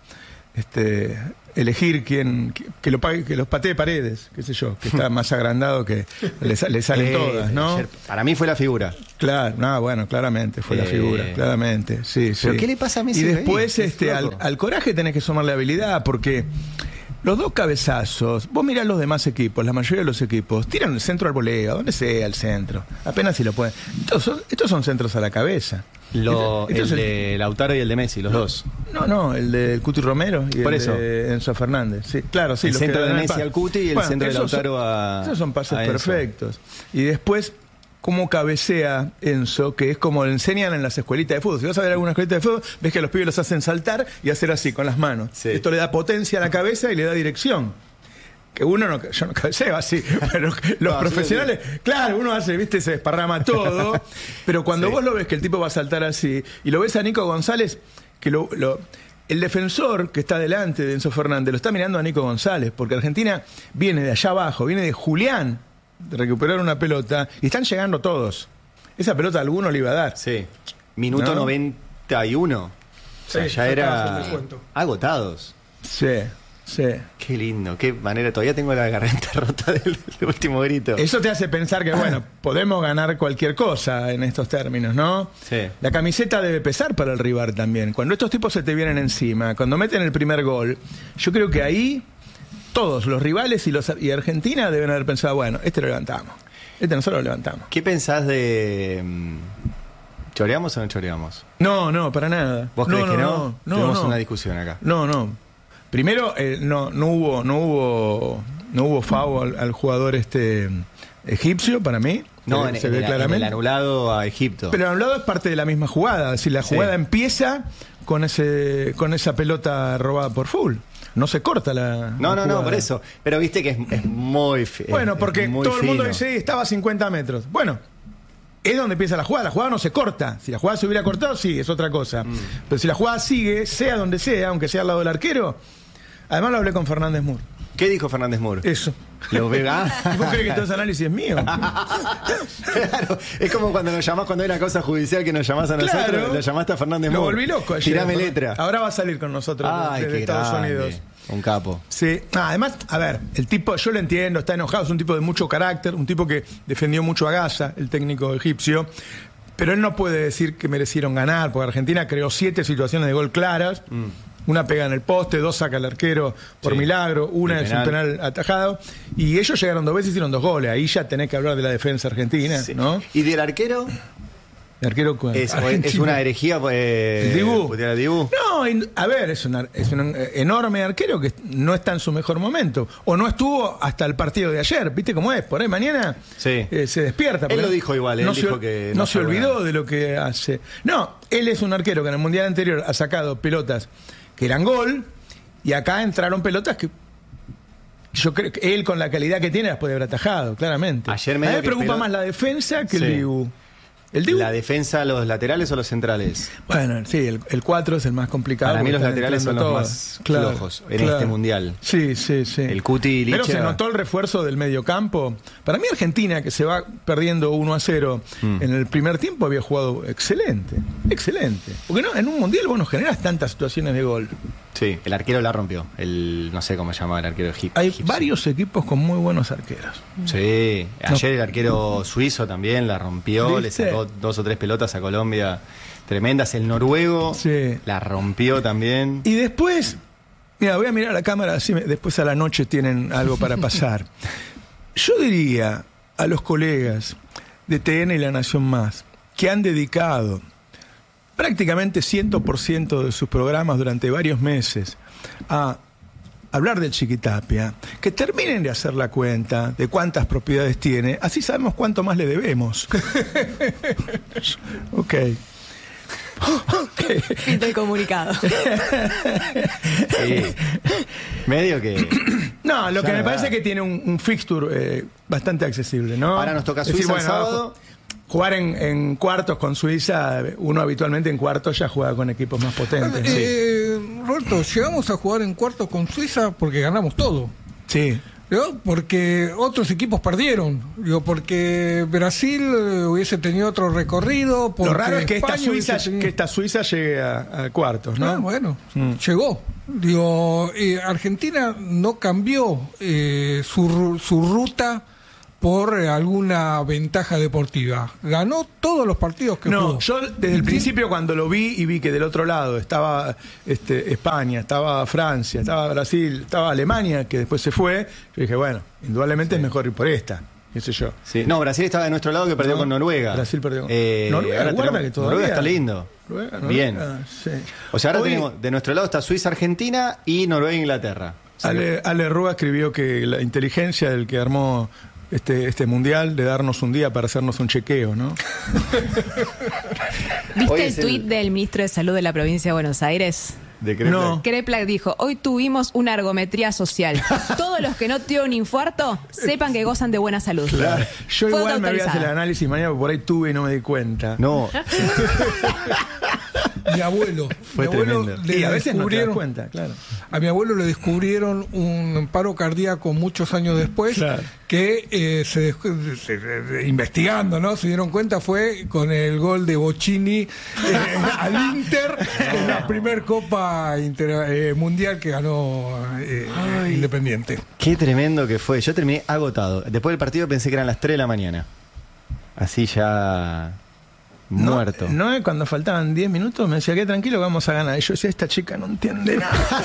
este, elegir quién, que, que lo pague, que los patee Paredes, qué sé yo, que está más agrandado que le, sa- le salen Eh, todas, ¿no? ayer, para mí fue la figura. Claro, no, bueno, claramente fue la Eh, figura, claramente, sí, sí. ¿pero qué le pasa a Messi Y ahí? después, Es este, al, loco. al coraje tenés que sumarle habilidad, porque los dos cabezazos, vos mirás los demás equipos, la mayoría de los equipos, tiran el centro al voleo, donde sea el centro, apenas si lo pueden. Estos son, estos son centros a la cabeza. Lo, Este- este el es el- de Lautaro y el de Messi, los dos. No, no, el del Cuti Romero y Por el eso. de Enzo Fernández. Sí, claro, sí. El los centro que de dan el Messi pase. al Cuti y el Bueno, centro de esos son- Lautaro a- Esos son pases a Enzo. perfectos. Y después, cómo cabecea Enzo, que es como le enseñan en las escuelitas de fútbol. Si vas a ver alguna escuelita de fútbol, ves que a los pibes los hacen saltar y hacer así, con las manos. Sí. Esto le da potencia a la cabeza y le da dirección. Que uno no, yo no cabeceo así, pero los No, profesionales, claro, uno hace, viste, se desparrama todo, pero cuando Sí. vos lo ves que el tipo va a saltar así, y lo ves a Nico González, que lo, lo- el defensor que está delante de Enzo Fernández lo está mirando a Nico González, porque Argentina viene de allá abajo, viene de Julián, de recuperar una pelota, y están llegando todos. Esa pelota a alguno le iba a dar. Sí. Minuto ¿No? noventa y uno. O sea, Sí, ya ya era estaba, te cuento. agotados. Sí, sí. Qué lindo, qué manera. Todavía tengo la garganta rota del, del último grito. Eso te hace pensar que, bueno, podemos ganar cualquier cosa en estos términos, ¿no? Sí. La camiseta debe pesar para el rival también. Cuando estos tipos se te vienen encima, cuando meten el primer gol, yo creo que ahí todos, los rivales y, los, y Argentina deben haber pensado, bueno, este lo levantamos, este nosotros lo levantamos. ¿Qué pensás de... mm, ¿choreamos o no choreamos? No, no, para nada. ¿Vos no, crees no, que no? no? No, Tenemos no. una discusión acá. No, no. Primero, eh, no, no hubo, no hubo, no hubo foul al, al jugador este egipcio para mí. No, se, en, se en ve el, en claramente. el anulado a Egipto. Pero el anulado es parte de la misma jugada. Es decir, la Sí. jugada empieza con ese, con esa pelota robada por full. No se corta la. no, la no, no, jugada. por eso. Pero viste que es, es muy... fi- Bueno, es- porque es muy todo el mundo fino. dice, estaba a cincuenta metros. Bueno, es donde empieza la jugada. La jugada no se corta. Si la jugada se hubiera cortado, sí, es otra cosa. Mm. Pero si la jugada sigue, sea donde sea, aunque sea al lado del arquero. Además lo hablé con Fernández Mur. ¿Qué dijo Fernández Mur? Eso. Lo ve, ah. ¿Vos crees que todo ese análisis es mío? Claro, es como cuando nos llamás, cuando hay una causa judicial que nos llamás a nosotros, Claro. lo llamaste a Fernández Mur. Lo volví loco ayer. Tirame letra. Ahora va a salir con nosotros Ay, desde qué Estados grande. Unidos. Un capo. Sí. Ah, además, a ver, el tipo, yo lo entiendo, está enojado, es un tipo de mucho carácter, un tipo que defendió mucho a Gaza, el técnico egipcio, pero él no puede decir que merecieron ganar, porque Argentina creó siete situaciones de gol claras. Mm. Una pega en el poste, dos saca el arquero por Sí. milagro, una El es un penal atajado. Y ellos llegaron dos veces y hicieron dos goles. Ahí ya tenés que hablar de la defensa argentina, Sí. ¿no? ¿Y del arquero? El arquero ¿cuál? Es, es una herejía. Eh, ¿El Dibu? putear a Dibu. No, in- a ver, es, una- es un eh, enorme arquero que no está en su mejor momento. O no estuvo hasta el partido de ayer. ¿Viste cómo es? Por ahí mañana Sí. eh, se despierta. Él porque lo dijo igual, él no dijo se, que no no se fue olvidó bueno. de lo que hace. No, él es un arquero que en el Mundial anterior ha sacado pelotas que eran gol y acá entraron pelotas que yo creo que él con la calidad que tiene las puede haber atajado, claramente. Ayer a mí medio me que preocupa peló- más la defensa que Sí. el Dibu. ¿El Dibu? ¿La defensa, los laterales o los centrales? Bueno, sí, el, el cuatro es el más complicado. Para mí porque los están laterales son entrando los todas. más Claro, flojos en claro. este mundial. Sí, sí, sí. El Cuti y Licha. Pero se notó el refuerzo del mediocampo. Para mí Argentina, que se va perdiendo uno a cero Mm. en el primer tiempo, había jugado excelente. Excelente. Porque no, en un mundial vos no generas tantas situaciones de gol. Sí, el arquero la rompió. El, no sé cómo se llama el arquero egipcio. Hay varios equipos con muy buenos arqueros. Sí, ayer el arquero suizo también la rompió, le ¿Viste? sacó dos o tres pelotas a Colombia tremendas. El noruego Sí. la rompió también. Y después, mira, voy a mirar a la cámara, así me- después a la noche tienen algo para pasar. Yo diría a los colegas de T N y La Nación Más, que han dedicado prácticamente cien por ciento de sus programas durante varios meses a hablar del Chiquitapia, que terminen de hacer la cuenta de cuántas propiedades tiene, así sabemos cuánto más le debemos. Ok. Fin del comunicado. Sí. Medio que. No, lo Ya que me no parece da. que tiene un, un fixture eh, bastante accesible, ¿no? Ahora nos toca Es decir, Suiza el bueno, sábado. Jugar en, en cuartos con Suiza, uno habitualmente en cuartos ya juega con equipos más potentes. ¿no? Eh, Roberto, llegamos a jugar en cuartos con Suiza porque ganamos todo. Sí. ¿No? Porque otros equipos perdieron. Digo, porque Brasil eh, hubiese tenido otro recorrido. Lo porque raro es que esta, España Suiza, hubiese tenido- que esta Suiza llegue a, a cuartos, ¿no? Ah, bueno, Mm. llegó. Digo, eh, Argentina no cambió eh, su, ru- su ruta por eh, alguna ventaja deportiva. Ganó todos los partidos que No, jugó. yo desde el principio cuando lo vi y vi que del otro lado estaba este, España, estaba Francia, estaba Brasil, estaba Alemania, que después se fue, yo dije, bueno, indudablemente es mejor ir por esta, qué sé yo. Sí. No, Brasil estaba de nuestro lado que perdió No, con Noruega. Brasil perdió con- Eh, Noruega, ahora guarda tenemos- que todavía- Noruega está lindo. Noruega, Noruega, Bien. sí. O sea, ahora Hoy- tenemos de nuestro lado está Suiza, Argentina y Noruega, Inglaterra. O sea que- Ale, Ale Rúa escribió que la inteligencia del que armó este, este mundial de darnos un día para hacernos un chequeo, ¿no? ¿Viste Hoy el es el- tuit del ministro de Salud de la provincia de Buenos Aires? de Kreplak. No. Kreplak dijo, hoy tuvimos una ergometría social. Todos los que no tuvieron un infarto, sepan que gozan de buena salud. Claro. Yo Foto igual me voy a hacer el autorizada. análisis mañana, porque por ahí tuve y no me di cuenta. No, Mi abuelo. Fue mi abuelo tremendo. le Y a veces no te das descubrieron- cuenta, claro. A mi abuelo le descubrieron un paro cardíaco muchos años después, Claro. que eh, se, descu- se- se- investigando, ¿no? Se dieron cuenta fue con el gol de Bocini eh, al Inter en la primer Copa Inter- eh, Mundial que ganó eh, Independiente. qué tremendo que fue. Yo terminé agotado. Después del partido pensé que eran las tres de la mañana. Así ya No, muerto. No, eh, cuando faltaban diez minutos me decía, que tranquilo que vamos a ganar. Y yo decía, esta chica no entiende nada.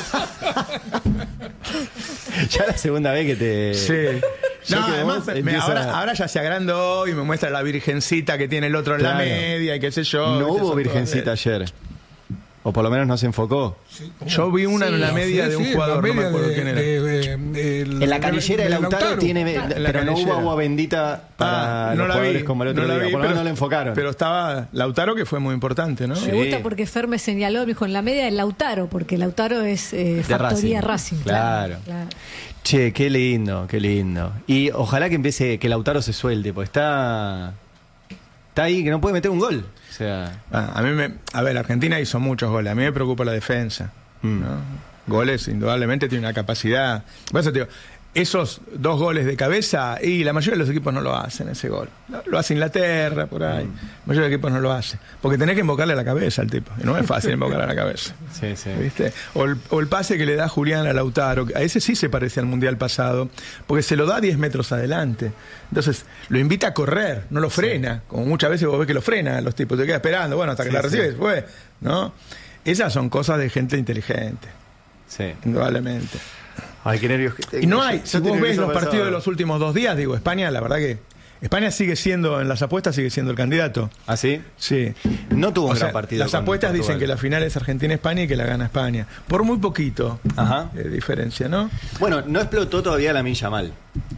Ya la segunda vez que te. Sí. Ya No, que además, vos me- empieza- ahora, ahora ya se agrandó y me muestra la virgencita que tiene el otro en la Claro. media y qué sé yo. No ¿viste? hubo Son virgencita todas- ayer. O por lo menos no se enfocó. Yo vi una en la media Sí, de un sí, jugador, la no me media acuerdo de- quién era. de- de- el- En la canillera de de Lautaro, tiene. En la pero no hubo canillera. agua bendita para Ah, los no la jugadores vi, como el otro no la día. vi, por lo pero- menos no le enfocaron. Pero estaba Lautaro, que fue muy importante, ¿no? Sí. Me gusta porque Fer me señaló, me dijo, en la media del Lautaro, porque Lautaro es eh, factoría Racing. Claro. claro. Che, qué lindo, qué lindo. Y ojalá que empiece, que Lautaro se suelte, porque está. Está ahí, que no puede meter un gol. O sea. Ah, a mí me, a ver, Argentina hizo muchos goles. A mí me preocupa la defensa. Mm. ¿no? goles, indudablemente tiene una capacidad. Por eso te digo, esos dos goles de cabeza, y la mayoría de los equipos no lo hacen, ese gol. Lo hace Inglaterra, por ahí. La mayoría de los equipos no lo hace. Porque tenés que invocarle a la cabeza al tipo. Y no es fácil invocarle a la cabeza. Sí, sí. ¿Viste? O el, o el pase que le da Julián a Lautaro. A ese sí se parece al Mundial pasado. Porque se lo da diez metros adelante. Entonces, lo invita a correr, no lo frena. Sí. Como muchas veces vos ves que lo frena, los tipos te quedan esperando, bueno, hasta que sí, la recibes, sí. Pues, ¿no? Esas son cosas de gente inteligente. Sí. Indudablemente. Ay, qué nervios que tengo. Y no hay, si vos ves los partidos de los últimos dos días, digo, España, la verdad que España sigue siendo, en las apuestas sigue siendo el candidato. ¿Ah, sí? Sí. No tuvo un o gran sea, partido. Las apuestas dicen que la final es Argentina-España y que la gana España. Por muy poquito. Ajá. De diferencia, ¿no? Bueno, no explotó todavía Lamine Yamal.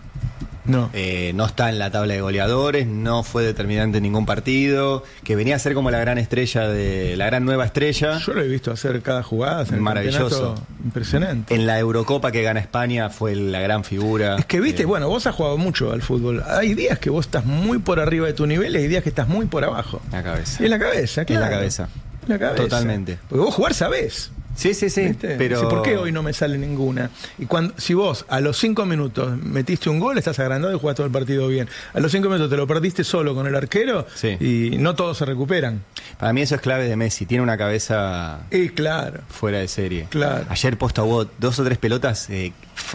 No. Eh, no está en la tabla de goleadores, no fue determinante en ningún partido, que venía a ser como la gran estrella, de la gran nueva estrella. Yo lo he visto hacer cada jugada. En maravilloso. Impresionante. En la Eurocopa que gana España fue la gran figura. Es que viste, eh, bueno, vos has jugado mucho al fútbol. Hay días que vos estás muy por arriba de tu nivel y hay días que estás muy por abajo. La cabeza. Y en la cabeza, claro. En la cabeza. En la cabeza. Totalmente. Porque vos jugar sabés. Sí, sí, sí. ¿Viste? Pero... Sí, ¿por qué hoy no me sale ninguna? Y cuando, si vos a los cinco minutos metiste un gol, estás agrandado y jugás todo el partido bien. A los cinco minutos te lo perdiste solo con el arquero, sí. Y no todos se recuperan. Para mí eso es clave de Messi. Tiene una cabeza y claro. fuera de serie. Claro. Ayer posta hubo dos o tres pelotas eh,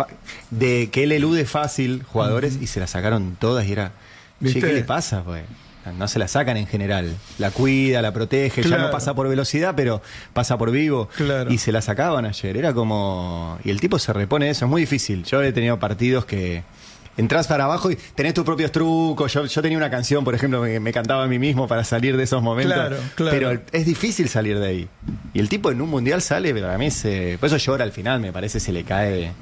de que él elude fácil jugadores uh-huh. y se las sacaron todas y era... Che, ¿qué le pasa, pues? No se la sacan en general. La cuida, la protege, claro. Ya no pasa por velocidad, pero pasa por vivo. Claro. Y se la sacaban ayer. Era como... Y el tipo se repone de eso. Es muy difícil. Yo he tenido partidos que... Entrás para abajo y tenés tus propios trucos. Yo, yo tenía una canción, por ejemplo, que me cantaba a mí mismo para salir de esos momentos. Claro, claro. Pero es difícil salir de ahí. Y el tipo en un mundial sale, pero a mí se... Por eso llora al final, me parece, se le cae...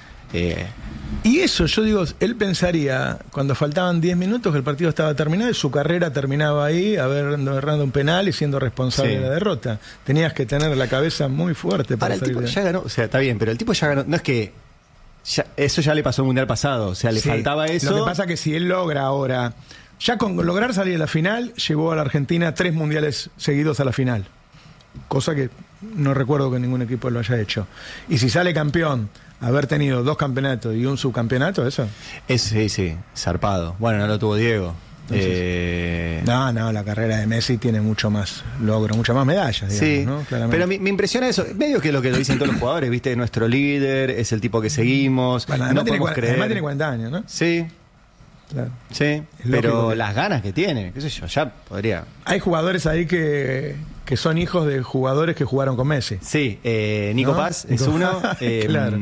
Eh, Y eso, yo digo, él pensaría, cuando faltaban diez minutos, que el partido estaba terminado y su carrera terminaba ahí, habiendo errado un penal y siendo responsable sí. de la derrota. Tenías que tener la cabeza muy fuerte para Ahora, el tipo de... ya ganó, o sea, está bien, pero el tipo ya ganó, no es que ya, eso ya le pasó en el mundial pasado, o sea, le sí. faltaba eso. Lo que pasa es que si él logra ahora, ya con lograr salir a la final, llevó a la Argentina tres mundiales seguidos a la final. Cosa que no recuerdo que ningún equipo lo haya hecho. Y si sale campeón, haber tenido dos campeonatos y un subcampeonato, eso. Es, sí, sí, zarpado. Bueno, no lo tuvo Diego. Entonces, eh... No, no, la carrera de Messi tiene mucho más logro, muchas más medallas, digamos, sí, ¿no? Claramente. Pero me, me impresiona eso, medio que es lo que lo dicen todos los jugadores, ¿viste? Nuestro líder, es el tipo que seguimos, bueno, no tiene, podemos creer. Además tiene cuarenta años, ¿no? Sí. Claro. Sí, pero que... las ganas que tiene, qué sé yo, ya podría. Hay jugadores ahí que, que son hijos de jugadores que jugaron con Messi. Sí, eh, Nico ¿no? Paz es Nico... uno. Eh, claro.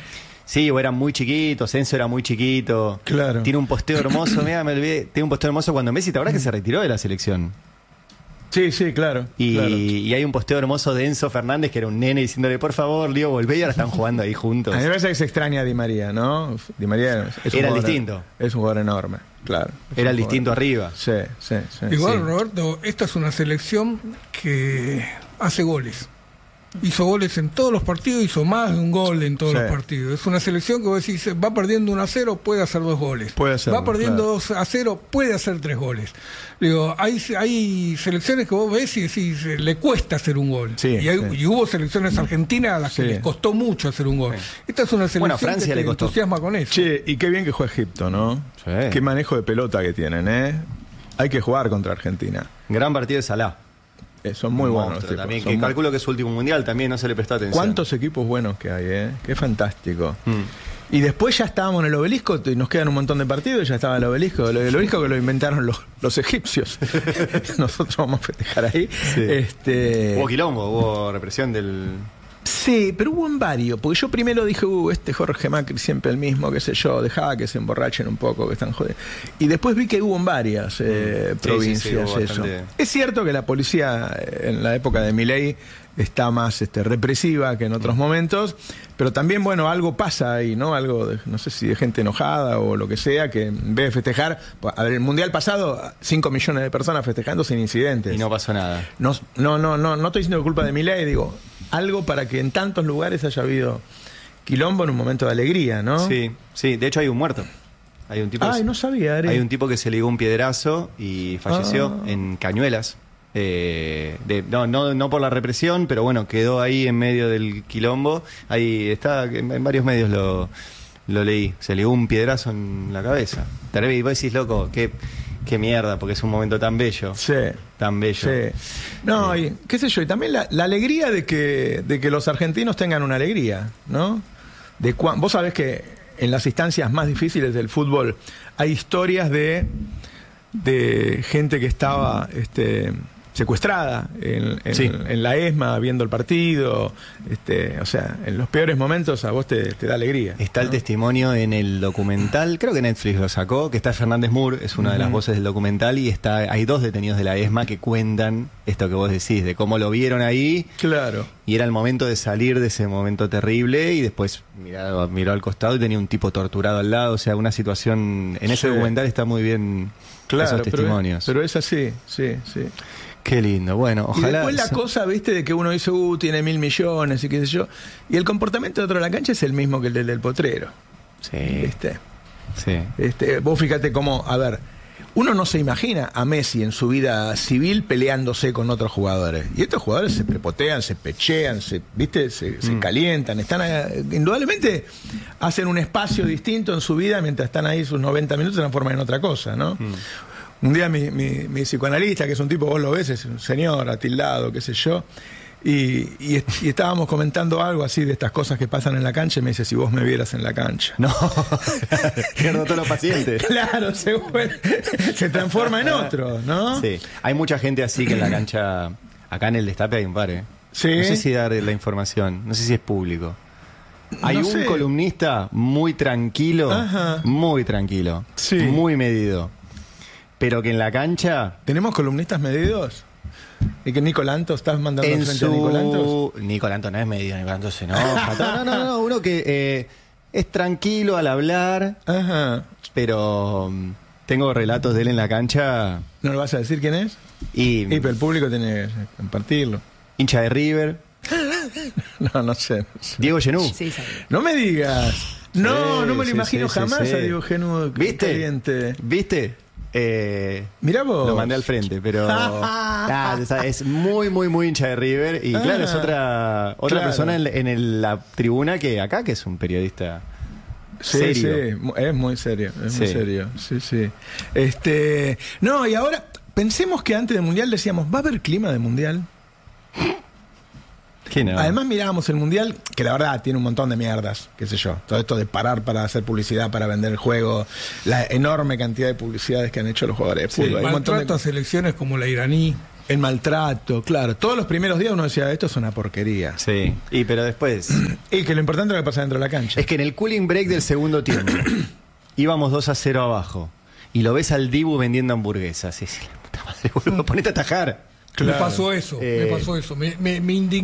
Sí, o eran muy chiquitos, Enzo era muy chiquito. Claro. Tiene un posteo hermoso, mira, me olvidé. Tiene un posteo hermoso cuando Messi, ¿te acuerdas que se retiró de la selección? Sí, sí, claro. Y, claro. y hay un posteo hermoso de Enzo Fernández, que era un nene, diciéndole, por favor, Lío, volvé, y ahora están jugando ahí juntos. A mí me parece que se extraña a Di María, ¿no? Di María es un era el jugador, distinto. Es un jugador enorme, claro. Era el distinto arriba. Sí, sí, sí. Igual, sí. Roberto, esta es una selección que hace goles. Hizo goles en todos los partidos, hizo más de un gol en todos sí. los partidos. Es una selección que vos decís, va perdiendo uno a cero, puede hacer dos goles. Puede hacerlo, va perdiendo claro. dos a cero, puede hacer tres goles. Digo, hay, hay selecciones que vos ves y decís, le cuesta hacer un gol. Sí, y, hay, sí. y hubo selecciones argentinas a las sí. que les costó mucho hacer un gol. Sí. Esta es una selección bueno, Francia que le te costó. entusiasma con eso. Che, y qué bien que juega Egipto, ¿no? Sí. Qué manejo de pelota que tienen, ¿eh? Hay que jugar contra Argentina. Gran partido de Salah. Eh, son muy un buenos. Monstruo, también, son que muy... calculo que es su último mundial, también no se le prestó atención. ¿Cuántos equipos buenos que hay, eh? Qué fantástico. Mm. Y después ya estábamos en el obelisco, y nos quedan un montón de partidos, y ya estaba el obelisco. El obelisco que lo inventaron los, los egipcios. Nosotros vamos a festejar ahí. Sí. Este... Hubo quilombo, hubo represión del... Sí, pero hubo en varios, porque yo primero dije, uh, este Jorge Macri siempre el mismo, qué sé yo, dejaba que se emborrachen un poco, que están jodidos. Y después vi que hubo en varias eh, sí, provincias sí, sí, eso. bastante... Es cierto que la policía en la época de Milei está más este, represiva que en otros momentos, pero también, bueno, algo pasa ahí, ¿no? Algo, de, no sé si de gente enojada o lo que sea, que en vez de festejar, a ver, el Mundial pasado, cinco millones de personas festejando sin incidentes. Y no pasó nada. No, no, no, no, no estoy diciendo culpa de Milei, digo, algo para que en tantos lugares haya habido quilombo en un momento de alegría, ¿no? Sí, sí, de hecho hay un muerto. Hay un tipo Ay, que, no sabía, Ari. Hay un tipo que se ligó un piedrazo y falleció ah. en Cañuelas. Eh, de, no, no, no por la represión, pero bueno, quedó ahí en medio del quilombo. Ahí está, en, en varios medios lo, lo leí. Se le dio un piedrazo en la cabeza. Y vos decís, loco, qué, qué mierda, porque es un momento tan bello. Sí. Tan bello. Sí. No, eh. y qué sé yo, y también la, la alegría de que, de que los argentinos tengan una alegría, ¿no? De cuan, vos sabés que en las instancias más difíciles del fútbol hay historias de, de gente que estaba este, secuestrada en, en, sí. en la ESMA viendo el partido. Este, o sea, en los peores momentos a vos te, te da alegría. Está, ¿no?, el testimonio en el documental, creo que Netflix lo sacó, que está Fernández Moore, es una uh-huh. de las voces del documental, y está hay dos detenidos de la ESMA que cuentan esto que vos decís, de cómo lo vieron ahí. Claro. Y era el momento de salir de ese momento terrible, y después miró, miró al costado y tenía un tipo torturado al lado. O sea, una situación... En ese sí. documental está muy bien, claro, esos testimonios. Pero es, pero es así, sí, sí. Qué lindo, bueno, ojalá... Y después la cosa, viste, de que uno dice, uh, tiene mil millones y qué sé yo, y el comportamiento de otro de la cancha es el mismo que el del, del potrero. Sí. ¿Viste? Sí. Este, vos fíjate cómo, a ver, uno no se imagina a Messi en su vida civil peleándose con otros jugadores. Y estos jugadores se prepotean, se pechean, se, ¿viste? Se, mm. se calientan, están a, indudablemente hacen un espacio distinto en su vida mientras están ahí sus noventa minutos se transforman en otra cosa, ¿no? Mm. Un día mi, mi, mi psicoanalista, que es un tipo, vos lo ves, es un señor atildado, qué sé yo, y, y, y estábamos comentando algo así de estas cosas que pasan en la cancha, y me dice, si vos me vieras en la cancha. No, pierdo todos los pacientes. Claro, se, se transforma en otro, ¿no? Sí, hay mucha gente así que en la cancha, acá en el Destape hay un par, ¿eh? Sí. No sé si dar la información, no sé si es público. Hay no un sé. columnista muy tranquilo, Ajá. muy tranquilo, sí. muy medido. Pero que en la cancha... ¿Tenemos columnistas medidos? ¿Y que Nico Lanto? ¿Estás mandando en frente su... a Nico Lantos? Nico Lanto no es medido, Nico Lanto se enoja. No, no, no, uno que eh, es tranquilo al hablar, Ajá. pero um, tengo relatos de él en la cancha. ¿No lo vas a decir quién es? Y, y pero el público tiene que compartirlo. Hincha de River. No, no sé. No sé. Diego Genú. Sí, no me digas. No, sí, no me lo sí, imagino sí, jamás sí, sí. a Diego Genú. ¿Viste? Caliente. ¿Viste? Eh, Mirá vos. Lo mandé al frente, pero ah, es muy, muy, muy hincha de River. Y ah, claro, es otra otra claro. persona en, en el, la tribuna que acá, que es un periodista sí, serio. Sí, es muy serio, es sí. muy serio. Sí, sí. Este, no, y ahora pensemos que antes del Mundial decíamos, ¿va a haber clima de Mundial? No? Además mirábamos el Mundial, que la verdad tiene un montón de mierdas, qué sé yo, todo esto de parar para hacer publicidad, para vender el juego, la enorme cantidad de publicidades que han hecho los jugadores de fútbol. Sí, el maltrato a selecciones como la iraní. El maltrato, claro. Todos los primeros días uno decía, esto es una porquería. Sí, y pero después... Y que lo importante es lo que pasa dentro de la cancha. Es que en el cooling break del segundo tiempo íbamos dos a cero abajo y lo ves al Dibu vendiendo hamburguesas. Y dices, la puta madre, boludo, ponete a atajar. Claro. Me pasó eso, eh... me pasó eso. Me, me, me indignó.